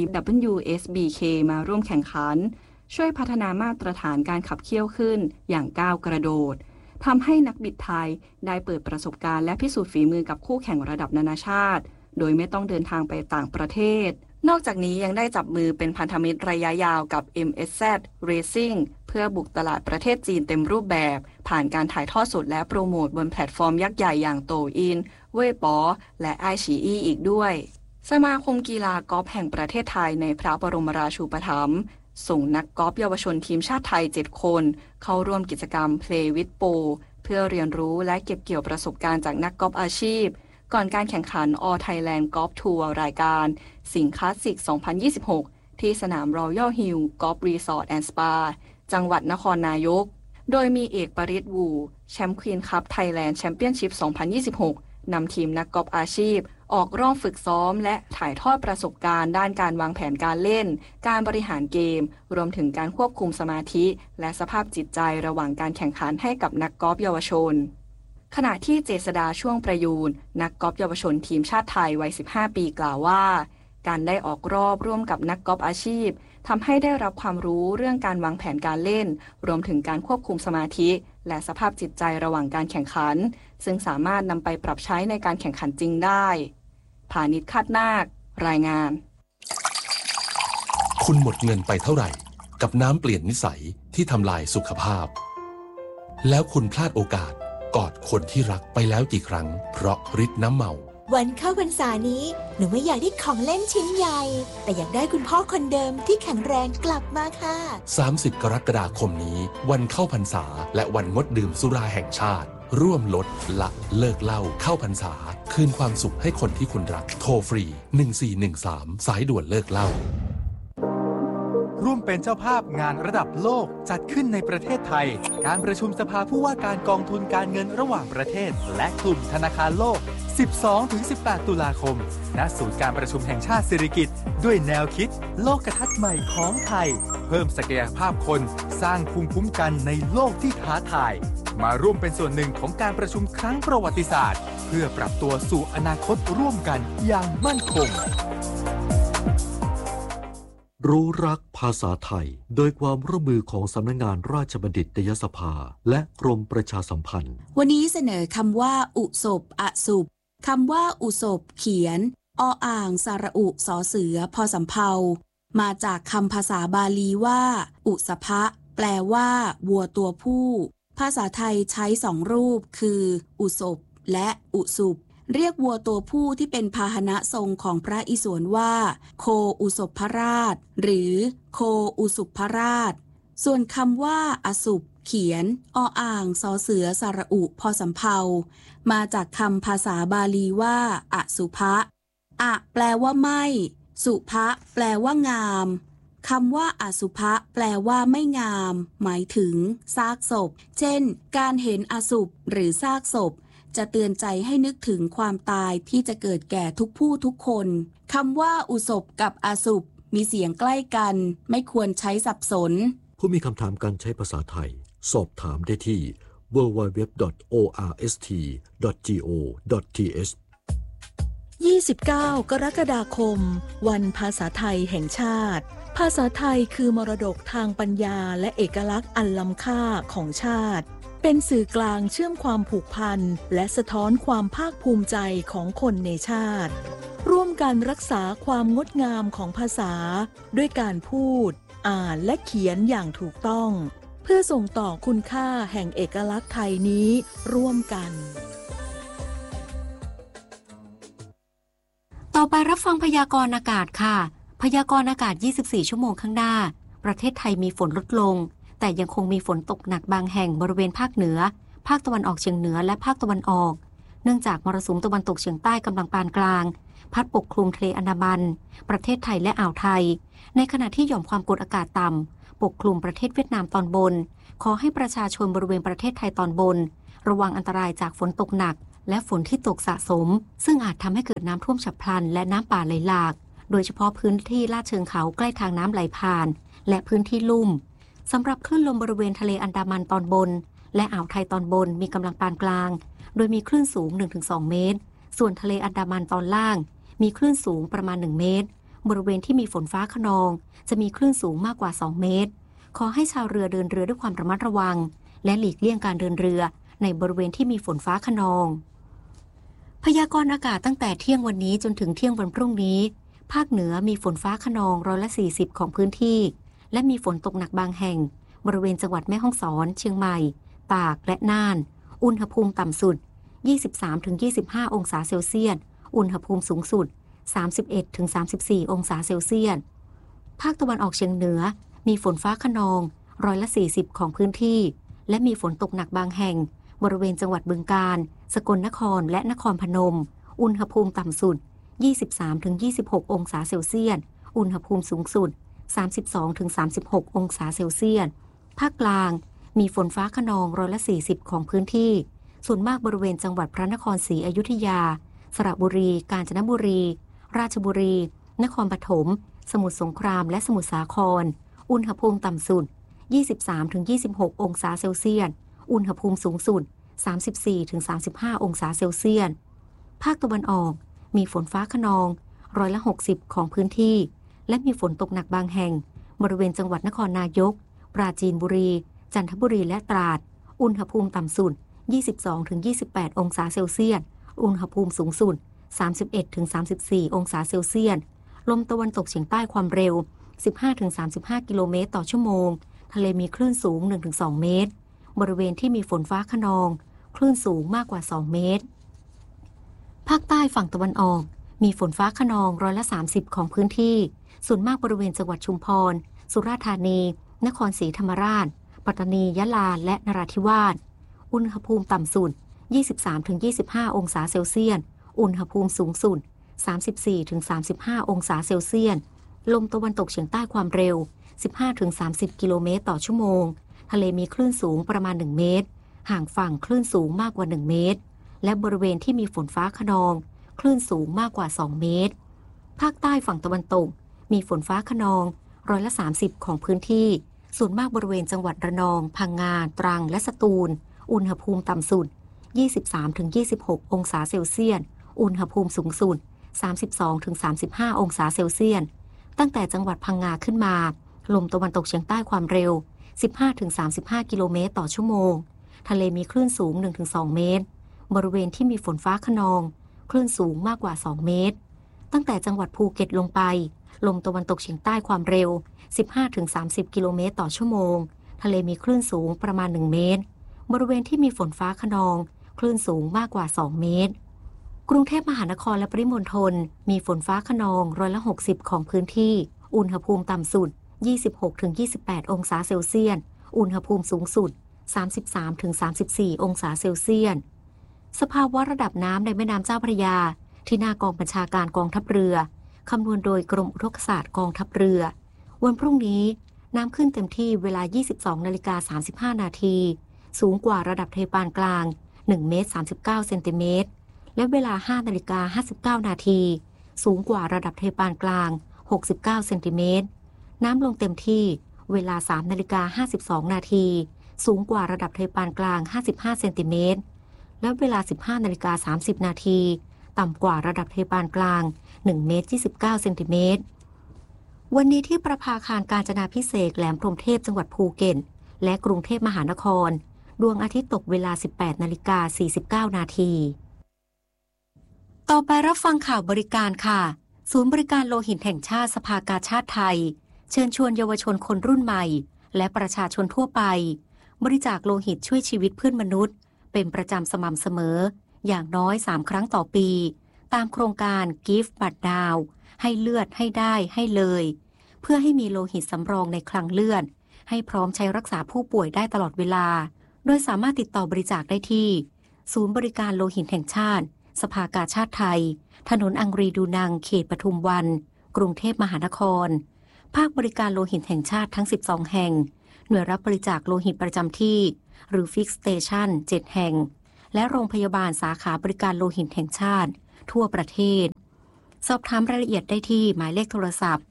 WSBK มาร่วมแข่งขันช่วยพัฒนามาตรฐานการขับเคี่ยวขึ้นอย่างก้าวกระโดดทำให้นักบิดไทยได้เปิดประสบการณ์และพิสูจน์ฝีมือกับคู่แข่งระดับนานาชาติโดยไม่ต้องเดินทางไปต่างประเทศนอกจากนี้ยังได้จับมือเป็นพันธมิตรระยะยาวกับ MSZ Racing เพื่อบุกตลาดประเทศจีนเต็มรูปแบบผ่านการถ่ายทอดสดและโปรโมทบนแพลตฟอร์มยักษ์ใหญ่อย่างโตอินเว่ยป๋อและไอฉีอี้อีกด้วยสมาคมกีฬากอล์ฟแห่งประเทศไทยในพระบรมราชูปถัมภ์ส่งนักกอล์ฟเยาวชนทีมชาติไทย 7 คนเข้าร่วมกิจกรรม Play with Pro เพื่อเรียนรู้และเก็บเกี่ยวประสบการณ์จากนักกอล์ฟอาชีพก่อนการแข่งขัน All Thailand Golf Tour รายการสิงห์คลาสสิก 2026 ที่สนาม Royal Hill Golf Resort and Spa จังหวัดนครนายกโดยมีเอกปริศวูแชมป์ควีนคัพไทยแลนด์แชมเปี้ยนชิพ 2026 นำทีมนักกอล์ฟอาชีพออกร่วมฝึกซ้อมและถ่ายทอดประสบการณ์ด้านการวางแผนการเล่นการบริหารเกมรวมถึงการควบคุมสมาธิและสภาพจิตใจระหว่างการแข่งขันให้กับนักกอล์ฟเยาวชนขณะที่เจษฎาช่วงประยูรนักกอล์ฟเยาวชนทีมชาติไทยวัย 15 ปีกล่าวว่าการได้ออกรอบร่วมกับนักกอล์ฟอาชีพทำให้ได้รับความรู้เรื่องการวางแผนการเล่นรวมถึงการควบคุมสมาธิและสภาพจิตใจระหว่างการแข่งขันซึ่งสามารถนำไปปรับใช้ในการแข่งขันจริงได้พานิชคาดนาครายงานคุณหมดเงินไปเท่าไหร่กับน้ำเปลี่ยนนิสัยที่ทำลายสุขภาพแล้วคุณพลาดโอกาสกอดคนที่รักไปแล้วกี่ครั้งเพราะฤทธิ์น้ำเมาวันเข้าพรรษานี้หนูไม่อยากได้ของเล่นชิ้นใหญ่แต่อยากได้คุณพ่อคนเดิมที่แข็งแรงกลับมาค่ะ 30 กรกฎาคมนี้วันเข้าพรรษาและวันงดดื่มสุราแห่งชาติร่วมลดละเลิกเหล้าเข้าพรรษาคืนความสุขให้คนที่คุณรักโทรฟรี1413สายด่วนเลิกเหล้าร่วมเป็นเจ้าภาพงานระดับโลกจัดขึ้นในประเทศไทยการประชุมสภาผู้ว่าการกองทุนการเงินระหว่างประเทศและกลุ่มธนาคารโลก 12-18 ตุลาคมณศูนย์การประชุมแห่งชาติสิริกิติ์ด้วยแนวคิดโลกทัศน์ใหม่ของไทยเพิ่มศักยภาพคนสร้างภูมิคุ้มกันในโลกที่ท้าทายมาร่วมเป็นส่วนหนึ่งของการประชุมครั้งประวัติศาสตร์เพื่อปรับตัวสู่อนาคตร่วมกันอย่างมั่นคงรู้รักภาษาไทยโดยความร่วมมือของสำนักงานราชบัณฑิตยสภาและกรมประชาสัมพันธ์วันนี้เสนอคำว่าอุศบอสุบคำว่าอุศบเขียนออ่างสระอุสอเสือพอสำเภามาจากคำภาษาบาลีว่าอุสภะแปลว่าวัวตัวผู้ภาษาไทยใช้2รูปคืออุศบและอุสุบเรียกวัวตัวผู้ที่เป็นพาหนะทรงของพระอิศวรว่าโคอุศภราชหรือโคอุสุภราชส่วนคำว่าอสุบเขียนออ่างสอเสือสระอุพอสำเภามาจากคำภาษาบาลีว่าอสุภะอะแปลว่าไม่สุภะแปลว่างามคำว่าอสุภะแปลว่าไม่งามหมายถึงซากศพเช่นการเห็นอสุภหรือซากศพจะเตือนใจให้นึกถึงความตายที่จะเกิดแก่ทุกผู้ทุกคนคำว่าอุศบกับอสุภมีเสียงใกล้กันไม่ควรใช้สับสนผู้มีคำถามการใช้ภาษาไทยสอบถามได้ที่ www.orst.go.th 29 กรกฎาคมวันภาษาไทยแห่งชาติภาษาไทยคือมรดกทางปัญญาและเอกลักษณ์อันล้ำค่าของชาติเป็นสื่อกลางเชื่อมความผูกพันและสะท้อนความภาคภูมิใจของคนในชาติร่วมกันรักษาความงดงามของภาษาด้วยการพูดอ่านและเขียนอย่างถูกต้องเพื่อส่งต่อคุณค่าแห่งเอกลักษณ์ไทยนี้ร่วมกันต่อไปรับฟังพยากรณ์อากาศค่ะพยากรณ์อากาศ24ชั่วโมงข้างหน้าประเทศไทยมีฝนลดลงแต่ยังคงมีฝนตกหนักบางแห่งบริเวณภาคเหนือภาคตะวันออกเฉียงเหนือและภาคตะวันออกเนื่องจากมรสุมตะวันตกเฉียงใต้กำลังปานกลางพัดปกคลุมทะเลอันดามันประเทศไทยและอ่าวไทยในขณะที่หย่อมความกดอากาศต่ำปกคลุมประเทศเวียดนามตอนบนขอให้ประชาชนบริเวณประเทศไทยตอนบนระวังอันตรายจากฝนตกหนักและฝนที่ตกสะสมซึ่งอาจทำให้เกิดน้ำท่วมฉับพลันและน้ำป่าไหลหลากโดยเฉพาะพื้นที่ลาดเชิงเขาใกล้ทางน้ำไหลผ่านและพื้นที่ลุ่มสำหรับคลื่นลมบริเวณทะเลอันดามันตอนบนและอ่าวไทยตอนบนมีกำลังปานกลางโดยมีคลื่นสูง 1-2 เมตรส่วนทะเลอันดามันตอนล่างมีคลื่นสูงประมาณ1เมตรบริเวณที่มีฝนฟ้าคะนองจะมีคลื่นสูงมากกว่า2เมตรขอให้ชาวเรือเดินเรือด้วยความระมัดระวังและหลีกเลี่ยงการเดินเรือในบริเวณที่มีฝนฟ้าคะนองพยากรณ์อากาศตั้งแต่เที่ยงวันนี้จนถึงเที่ยงวันพรุ่งนี้ภาคเหนือมีฝนฟ้าคะนอง140%ของพื้นที่และมีฝนตกหนักบางแห่งบริเวณจังหวัดแม่ฮ่องสอนเชียงใหม่ตากและน่านอุณหภูมิต่ำสุด 23-25 องศาเซลเซียสอุณหภูมิสูงสุด 31-34 องศาเซลเซียสภาคตะวันออกเฉียงเหนือมีฝนฟ้าคะนอง140%ของพื้นที่และมีฝนตกหนักบางแห่งบริเวณจังหวัดบึงกาฬสกลนครและนครพนมอุณหภูมิต่ำสุด 23-26 องศาเซลเซียสอุณหภูมิสูงสุด 32-36 องศาเซลเซียสภาคกลางมีฝนฟ้าคะนอง140%ของพื้นที่ส่วนมากบริเวณจังหวัดพระนครศรีอยุธยาสระบุรีกาญจนบุรีราชบุรีนครปฐมสมุทรสงครามและสมุทรสาครอุณหภูมิต่ำสุด 23-26 องศาเซลเซียสอุณหภูมิสูงสุด 34-35 องศาเซลเซียสภาคตะวันออกมีฝนฟ้าคะนอง60%ของพื้นที่และมีฝนตกหนักบางแห่งบริเวณจังหวัดนครนายกปราจีนบุรีจันทบุรีและตราดอุณหภูมิต่ำสุด 22-28 องศาเซลเซียสอุณหภูมิสูงสุด 31-34 องศาเซลเซียสลมตะวันตกเฉียงใต้ความเร็ว 15-35 กิโลเมตรต่อชั่วโมงทะเลมีคลื่นสูง 1-2 เมตรบริเวณที่มีฝนฟ้าคะนองคลื่นสูงมากกว่า2เมตรภาคใต้ฝั่งตะวันออกมีฝนฟ้าคะนอง30%ของพื้นที่ส่วนมากบริเวณจังหวัดชุมพรสุราษฎร์ธานีนครศรีธรรมราชปัตตานียะลาและนราธิวาสอุณหภูมิต่ำสุด 23-25 องศาเซลเซียสอุณหภูมิสูงสุด 34-35 องศาเซลเซียสลมตะวันตกเฉียงใต้ความเร็ว 15-30 กิโลเมตรต่อชั่วโมงทะเลมีคลื่นสูงประมาณ1เมตรห่างฝั่งคลื่นสูงมากกว่า1เมตรและบริเวณที่มีฝนฟ้าคะนองคลื่นสูงมากกว่า2เมตรภาคใต้ฝั่งตะวันตกมีฝนฟ้าคะนอง30%ของพื้นที่ส่วนมากบริเวณจังหวัดระนองพังงาตรังและสตูลอุณหภูมิต่ำสุด 23-26 องศาเซลเซียสอุณหภูมิสูงสุด 32-35 องศาเซลเซียสตั้งแต่จังหวัดพังงาขึ้นมาลมตะวันตกเฉียงใต้ความเร็ว 15-35 กิโลเมตรต่อชั่วโมงทะเลมีคลื่นสูง 1-2 เมตรบริเวณที่มีฝนฟ้าคะนองคลื่นสูงมากกว่า2เมตรตั้งแต่จังหวัดภูเก็ตลงไปลมตะวันตกเฉียงใต้ความเร็ว 15-30 กิโลเมตรต่อชั่วโมงทะเลมีคลื่นสูงประมาณ1เมตรบริเวณที่มีฝนฟ้าคะนองคลื่นสูงมากกว่า2เมตรกรุงเทพมหานครและปริมณฑลมีฝนฟ้าคะนอง60%ของพื้นที่อุณหภูมิต่ำสุด 26-28 องศาเซลเซียสอุณหภูมิสูงสุด 33-34 องศาเซลเซียสสภาวะระดับน้ำในแม่น้ำเจ้าพระยาที่หน้ากองบัญชาการกองทัพเรือคำนวณโดยกรมอุทกศาสตร์กองทัพเรือวันพรุ่งนี้น้ำขึ้นเต็มที่เวลา 22:35 นาทีสูงกว่าระดับทะเลปานกลาง1 เมตร 39 เซนติเมตรและเวลา 5:59 นาทีสูงกว่าระดับทะเลปานกลาง69 เซนติเมตรน้ำลงเต็มที่เวลา 3:52 นาทีสูงกว่าระดับทะเลปานกลาง55 เซนติเมตรและเวลา 15:30 นาทีต่ำกว่าระดับทะเลปานกลาง1 เมตร 29 เซนติเมตรวันนี้ที่ประภาคารกาญจนาภิเษกแหลมพรหมเทพจังหวัดภูเก็ตและกรุงเทพมหานครดวงอาทิตย์ตกเวลา 18:49 นาทีต่อไปรับฟังข่าวบริการค่ะศูนย์บริการโลหิตแห่งชาติสภากาชาดไทยเชิญชวนเยาวชนคนรุ่นใหม่และประชาชนทั่วไปบริจาคโลหิตช่วยชีวิตเพื่อนมนุษย์เป็นประจำสม่ำเสมออย่างน้อย3ครั้งต่อปีตามโครงการ Give บัตรดาวให้เลือดให้ได้ให้เลยเพื่อให้มีโลหิตสำรองในคลังเลือดให้พร้อมใช้รักษาผู้ป่วยได้ตลอดเวลาโดยสามารถติดต่อบริจาคได้ที่ศูนย์บริการโลหิตแห่งชาติสภากาชาดไทยถนนอังรีดูนังเขตปทุมวันกรุงเทพมหานครภาคบริการโลหิตแห่งชาติทั้ง12แห่งหน่วยรับบริจาคโลหิตประจำที่หรือ Fix Station 7 แห่งและโรงพยาบาลสาขาบริการโลหิตแห่งชาติทั่วประเทศสอบถามรายละเอียดได้ที่หมายเลขโทรศัพท์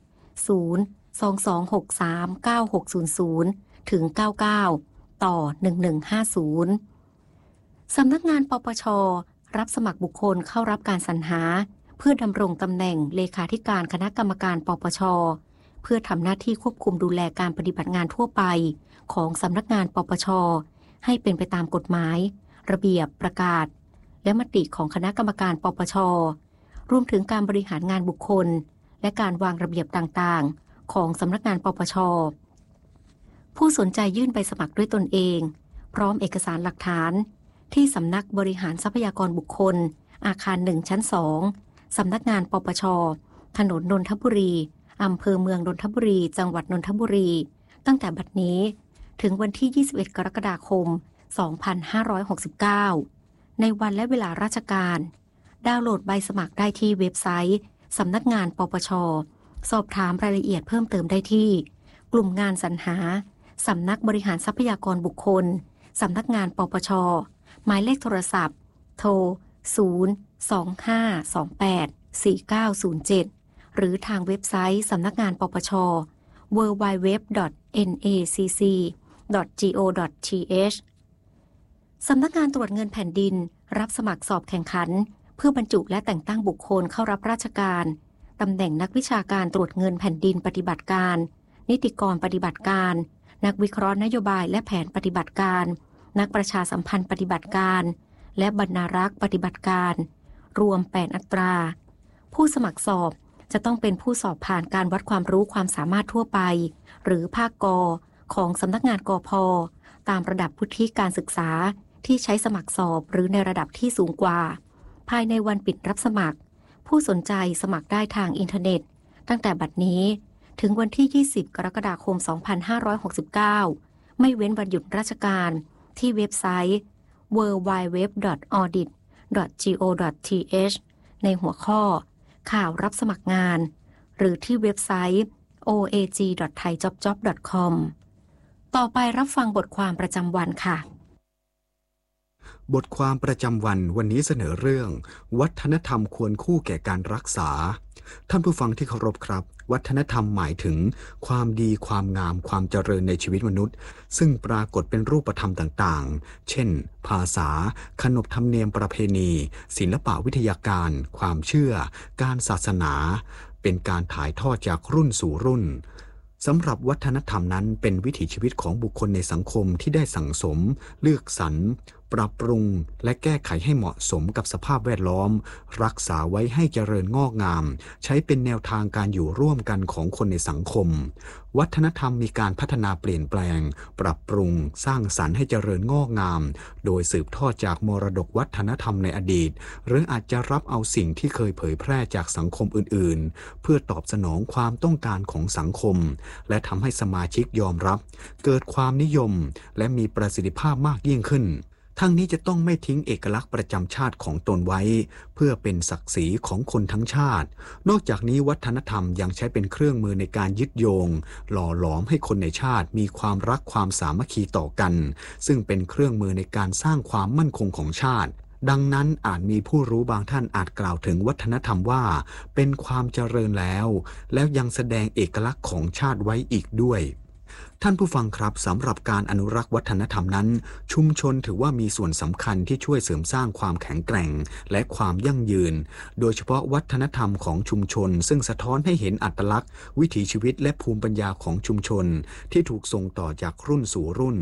022639600ถึง99ต่อ1150สำนักงานปปช.รับสมัครบุคคลเข้ารับการสรรหาเพื่อดำรงตำแหน่งเลขาธิการคณะกรรมการปปช.เพื่อทำหน้าที่ควบคุมดูแลการปฏิบัติงานทั่วไปของสำนักงานปปช.ให้เป็นไปตามกฎหมายระเบียบประกาศและมติของคณะกรรมการปปช.รวมถึงการบริหารงานบุคคลและการวางระเบียบต่างๆของสำนักงานปปช.ผู้สนใจยื่นใบสมัครด้วยตนเองพร้อมเอกสารหลักฐานที่สำนักบริหารทรัพยากรบุคคลอาคาร1ชั้น2สำนักงานปปช.ถนนนนทบุรีอำเภอเมืองนนทบุรีจังหวัดนนทบุรีตั้งแต่บัดนี้ถึงวันที่21กรกฎาคม2569ในวันและเวลาราชการดาวน์โหลดใบสมัครได้ที่เว็บไซต์สำนักงานปปช.สอบถามรายละเอียดเพิ่มเติมได้ที่กลุ่มงานสรรหาสำนักบริหารทรัพยากรบุคคลสำนักงานปปช.หมายเลขโทรศัพท์โทร025284907หรือทางเว็บไซต์สำนักงานปปช. www.nacc.go.th สำนักงานตรวจเงินแผ่นดินรับสมัครสอบแข่งขันเพื่อบรรจุและแต่งตั้งบุคคลเข้ารับราชการตำแหน่งนักวิชาการตรวจเงินแผ่นดินปฏิบัติการนิติกรปฏิบัติการนักวิเคราะห์นโยบายและแผนปฏิบัติการนักประชาสัมพันธ์ปฏิบัติการและบรรณารักษ์ปฏิบัติการรวม8อัตราผู้สมัครสอบจะต้องเป็นผู้สอบผ่านการวัดความรู้ความสามารถทั่วไปหรือภาคก.ของสำนักงานกพ.ตามระดับวุฒิการศึกษาที่ใช้สมัครสอบหรือในระดับที่สูงกว่าภายในวันปิดรับสมัครผู้สนใจสมัครได้ทางอินเทอร์เน็ตตั้งแต่บัดนี้ถึงวันที่20กรกฎาคม2569ไม่เว้นวันหยุดราชการที่เว็บไซต์ www.audit.go.th ในหัวข้อข่าวรับสมัครงานหรือที่เว็บไซต์ oag.thaijobjob.com ต่อไปรับฟังบทความประจำวันค่ะบทความประจำวันวันนี้เสนอเรื่องวัฒนธรรมควรคู่แก่การรักษาท่านผู้ฟังที่เคารพครับวัฒนธรรมหมายถึงความดีความงามความเจริญในชีวิตมนุษย์ซึ่งปรากฏเป็นรูปธรรมต่างๆเช่นภาษาขนบธรรมเนียมประเพณีศิลปวิทยาการความเชื่อการศาสนาเป็นการถ่ายทอดจากรุ่นสู่รุ่นสำหรับวัฒนธรรมนั้นเป็นวิถีชีวิตของบุคคลในสังคมที่ได้สั่งสมเลือกสรรปรับปรุงและแก้ไขให้เหมาะสมกับสภาพแวดล้อมรักษาไว้ให้เจริญงอกงามใช้เป็นแนวทางการอยู่ร่วมกันของคนในสังคมวัฒนธรรมมีการพัฒนาเปลี่ยนแปลงปรับปรุงสร้างสรรค์ให้เจริญงอกงามโดยสืบทอดจากมรดกวัฒนธรรมในอดีตหรืออาจจะรับเอาสิ่งที่เคยเผยแพร่จากสังคมอื่นๆเพื่อตอบสนองความต้องการของสังคมและทำให้สมาชิกยอมรับเกิดความนิยมและมีประสิทธิภาพมากยิ่งขึ้นทั้งนี้จะต้องไม่ทิ้งเอกลักษณ์ประจำชาติของตนไว้เพื่อเป็นศักดิ์ศรีของคนทั้งชาตินอกจากนี้วัฒนธรรมยังใช้เป็นเครื่องมือในการยึดโยงหล่อหลอมให้คนในชาติมีความรักความสามัคคีต่อกันซึ่งเป็นเครื่องมือในการสร้างความมั่นคงของชาติดังนั้นอาจมีผู้รู้บางท่านอาจกล่าวถึงวัฒนธรรมว่าเป็นความเจริญแล้วยังแสดงเอกลักษณ์ของชาติไว้อีกด้วยท่านผู้ฟังครับสำหรับการอนุรักษ์วัฒนธรรมนั้นชุมชนถือว่ามีส่วนสำคัญที่ช่วยเสริมสร้างความแข็งแกร่งและความยั่งยืนโดยเฉพาะวัฒนธรรมของชุมชนซึ่งสะท้อนให้เห็นอัตลักษณ์วิถีชีวิตและภูมิปัญญาของชุมชนที่ถูกส่งต่อจากรุ่นสู่รุ่น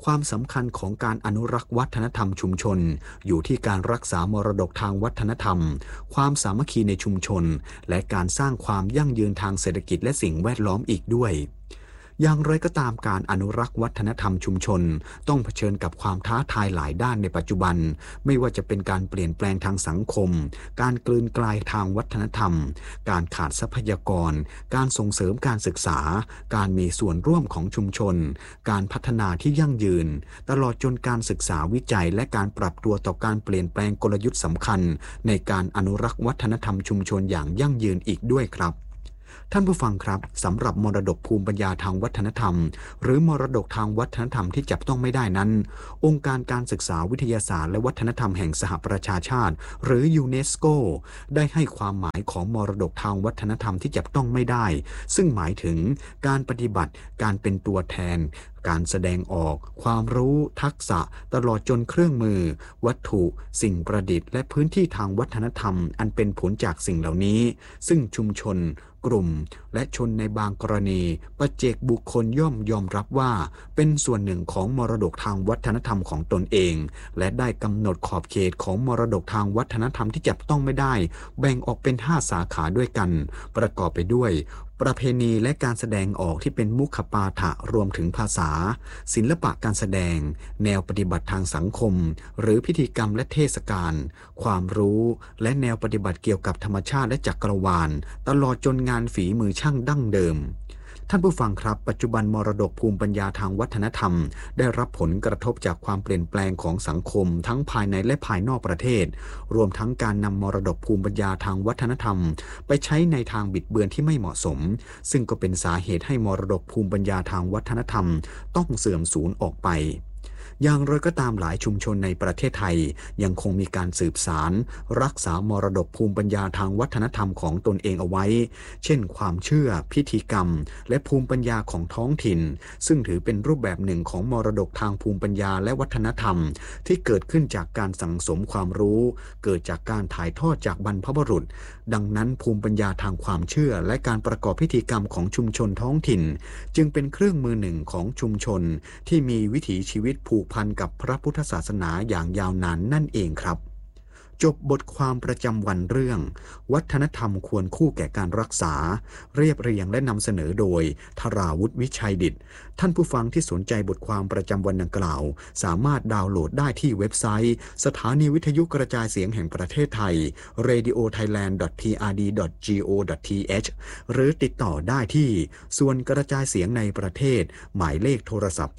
ความสำคัญของการอนุรักษ์วัฒนธรรมชุมชนอยู่ที่การรักษามรดกทางวัฒนธรรมความสามัคคีในชุมชนและการสร้างความยั่งยืนทางเศรษฐกิจและสิ่งแวดล้อมอีกด้วยอย่างไรก็ตามการอนุรักษ์วัฒนธรรมชุมชนต้องเผชิญกับความท้าทายหลายด้านในปัจจุบันไม่ว่าจะเป็นการเปลี่ยนแปลงทางสังคมการกลืนกลายทางวัฒนธรรมการขาดทรัพยากรการส่งเสริมการศึกษาการมีส่วนร่วมของชุมชนการพัฒนาที่ยั่งยืนตลอดจนการศึกษาวิจัยและการปรับตัวต่อการเปลี่ยนแปลงกลยุทธ์สำคัญในการอนุรักษ์วัฒนธรรมชุมชนอย่างยั่งยืนอีกด้วยครับท่านผู้ฟังครับสำหรับมรดกภูมิปัญญาทางวัฒนธรรมหรือมรดกทางวัฒนธรรมที่จับต้องไม่ได้นั้นองค์การการศึกษาวิทยาศาสตร์และวัฒนธรรมแห่งสหประชาชาติหรือยูเนสโกได้ให้ความหมายของมรดกทางวัฒนธรรมที่จับต้องไม่ได้ซึ่งหมายถึงการปฏิบัติการเป็นตัวแทนการแสดงออกความรู้ทักษะตลอดจนเครื่องมือวัตถุสิ่งประดิษฐ์และพื้นที่ทางวัฒนธรรมอันเป็นผลจากสิ่งเหล่านี้ซึ่งชุมชนกลุ่มและชนในบางกรณีปัจเจกบุคคลย่อมยอมรับว่าเป็นส่วนหนึ่งของมรดกทางวัฒนธรรมของตนเองและได้กำหนดขอบเขตของมรดกทางวัฒนธรรมที่จับต้องไม่ได้แบ่งออกเป็น5 สาขาด้วยกันประกอบไปด้วยประเพณีและการแสดงออกที่เป็นมุขปาฐะรวมถึงภาษาศิลปะการแสดงแนวปฏิบัติทางสังคมหรือพิธีกรรมและเทศกาลความรู้และแนวปฏิบัติเกี่ยวกับธรรมชาติและจักรวาลตลอดจนงานฝีมือช่างดั้งเดิมท่านผู้ฟังครับปัจจุบันมรดกภูมิปัญญาทางวัฒนธรรมได้รับผลกระทบจากความเปลี่ยนแปลงของสังคมทั้งภายในและภายนอกประเทศรวมทั้งการนำมรดกภูมิปัญญาทางวัฒนธรรมไปใช้ในทางบิดเบือนที่ไม่เหมาะสมซึ่งก็เป็นสาเหตุให้มรดกภูมิปัญญาทางวัฒนธรรมต้องเสื่อมสูญออกไปอย่างไรก็ตามหลายชุมชนในประเทศไทยยังคงมีการสืบสานรักษามรดกภูมิปัญญาทางวัฒนธรรมของตนเองเอาไว้เช่นความเชื่อพิธีกรรมและภูมิปัญญาของท้องถิ่นซึ่งถือเป็นรูปแบบหนึ่งของมรดกทางภูมิปัญญาและวัฒนธรรมที่เกิดขึ้นจากการสั่งสมความรู้เกิดจากการถ่ายทอดจากบรรพบุรุษดังนั้นภูมิปัญญาทางความเชื่อและการประกอบพิธีกรรมของชุมชนท้องถิ่นจึงเป็นเครื่องมือหนึ่งของชุมชนที่มีวิถีชีวิตผูกพันกับพระพุทธศาสนาอย่างยาวนานนั่นเองครับจบบทความประจำวันเรื่องวัฒนธรรมควรคู่แก่การรักษาเรียบเรียงและนำเสนอโดยธราวุฒิวิชัยดิษฐ์ท่านผู้ฟังที่สนใจบทความประจำวันดังกล่าวสามารถดาวน์โหลดได้ที่เว็บไซต์สถานีวิทยุกระจายเสียงแห่งประเทศไทย radiothailand.prd.go.th หรือติดต่อได้ที่ส่วนกระจายเสียงในประเทศหมายเลขโทรศัพท์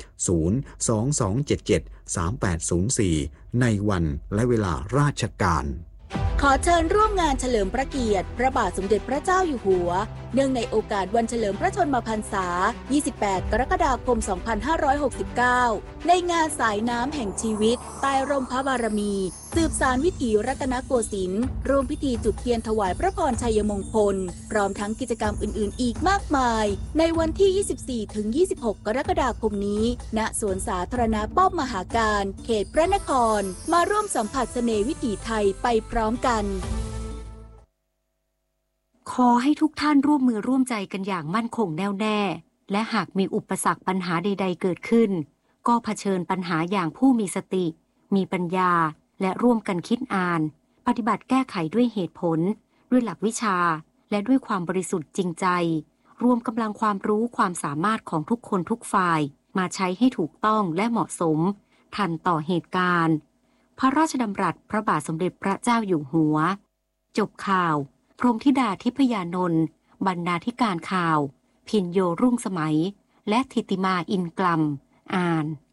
022773804ในวันและเวลาราชการขอเชิญร่วมงานเฉลิมพระเกียรติพระบาทสมเด็จพระเจ้าอยู่หัวเนื่องในโอกาสวันเฉลิมพระชนมพรรษา 28 กรกฎาคม 2569 ในงานสายน้ำแห่งชีวิตใต้ร่มพระบารมีสืบสานวิถีรัตนโกสินทร์ร่วมพิธีจุดเทียนถวายพระพรชัยมงคลพร้อมทั้งกิจกรรมอื่นๆอีกมากมายในวันที่ 24-26 กรกฎาคมนี้ณสวนสาธารณะป้อมมหาการเขตพระนครมาร่วมสัมผัสเสน่ห์วิถีไทยไปพร้อมกันขอให้ทุกท่านร่วมมือร่วมใจกันอย่างมั่นคงแน่วแน่และหากมีอุปสรรคปัญหาใดๆเกิดขึ้นก็เผชิญปัญหาอย่างผู้มีสติมีปัญญาและร่วมกันคิดอ่านปฏิบัติแก้ไขด้วยเหตุผลด้วยหลักวิชาและด้วยความบริสุทธิ์จริงใจรวมกำลังความรู้ความสามารถของทุกคนทุกฝ่ายมาใช้ให้ถูกต้องและเหมาะสมทันต่อเหตุการณ์พระราชดำรัสพระบาทสมเด็จพระเจ้าอยู่หัวจบข่าวพรหมธิดาทิพยานนท์บรรณาธิการข่าวพินโยรุ่งสมัยและธิติมาอินกลัมอ่าน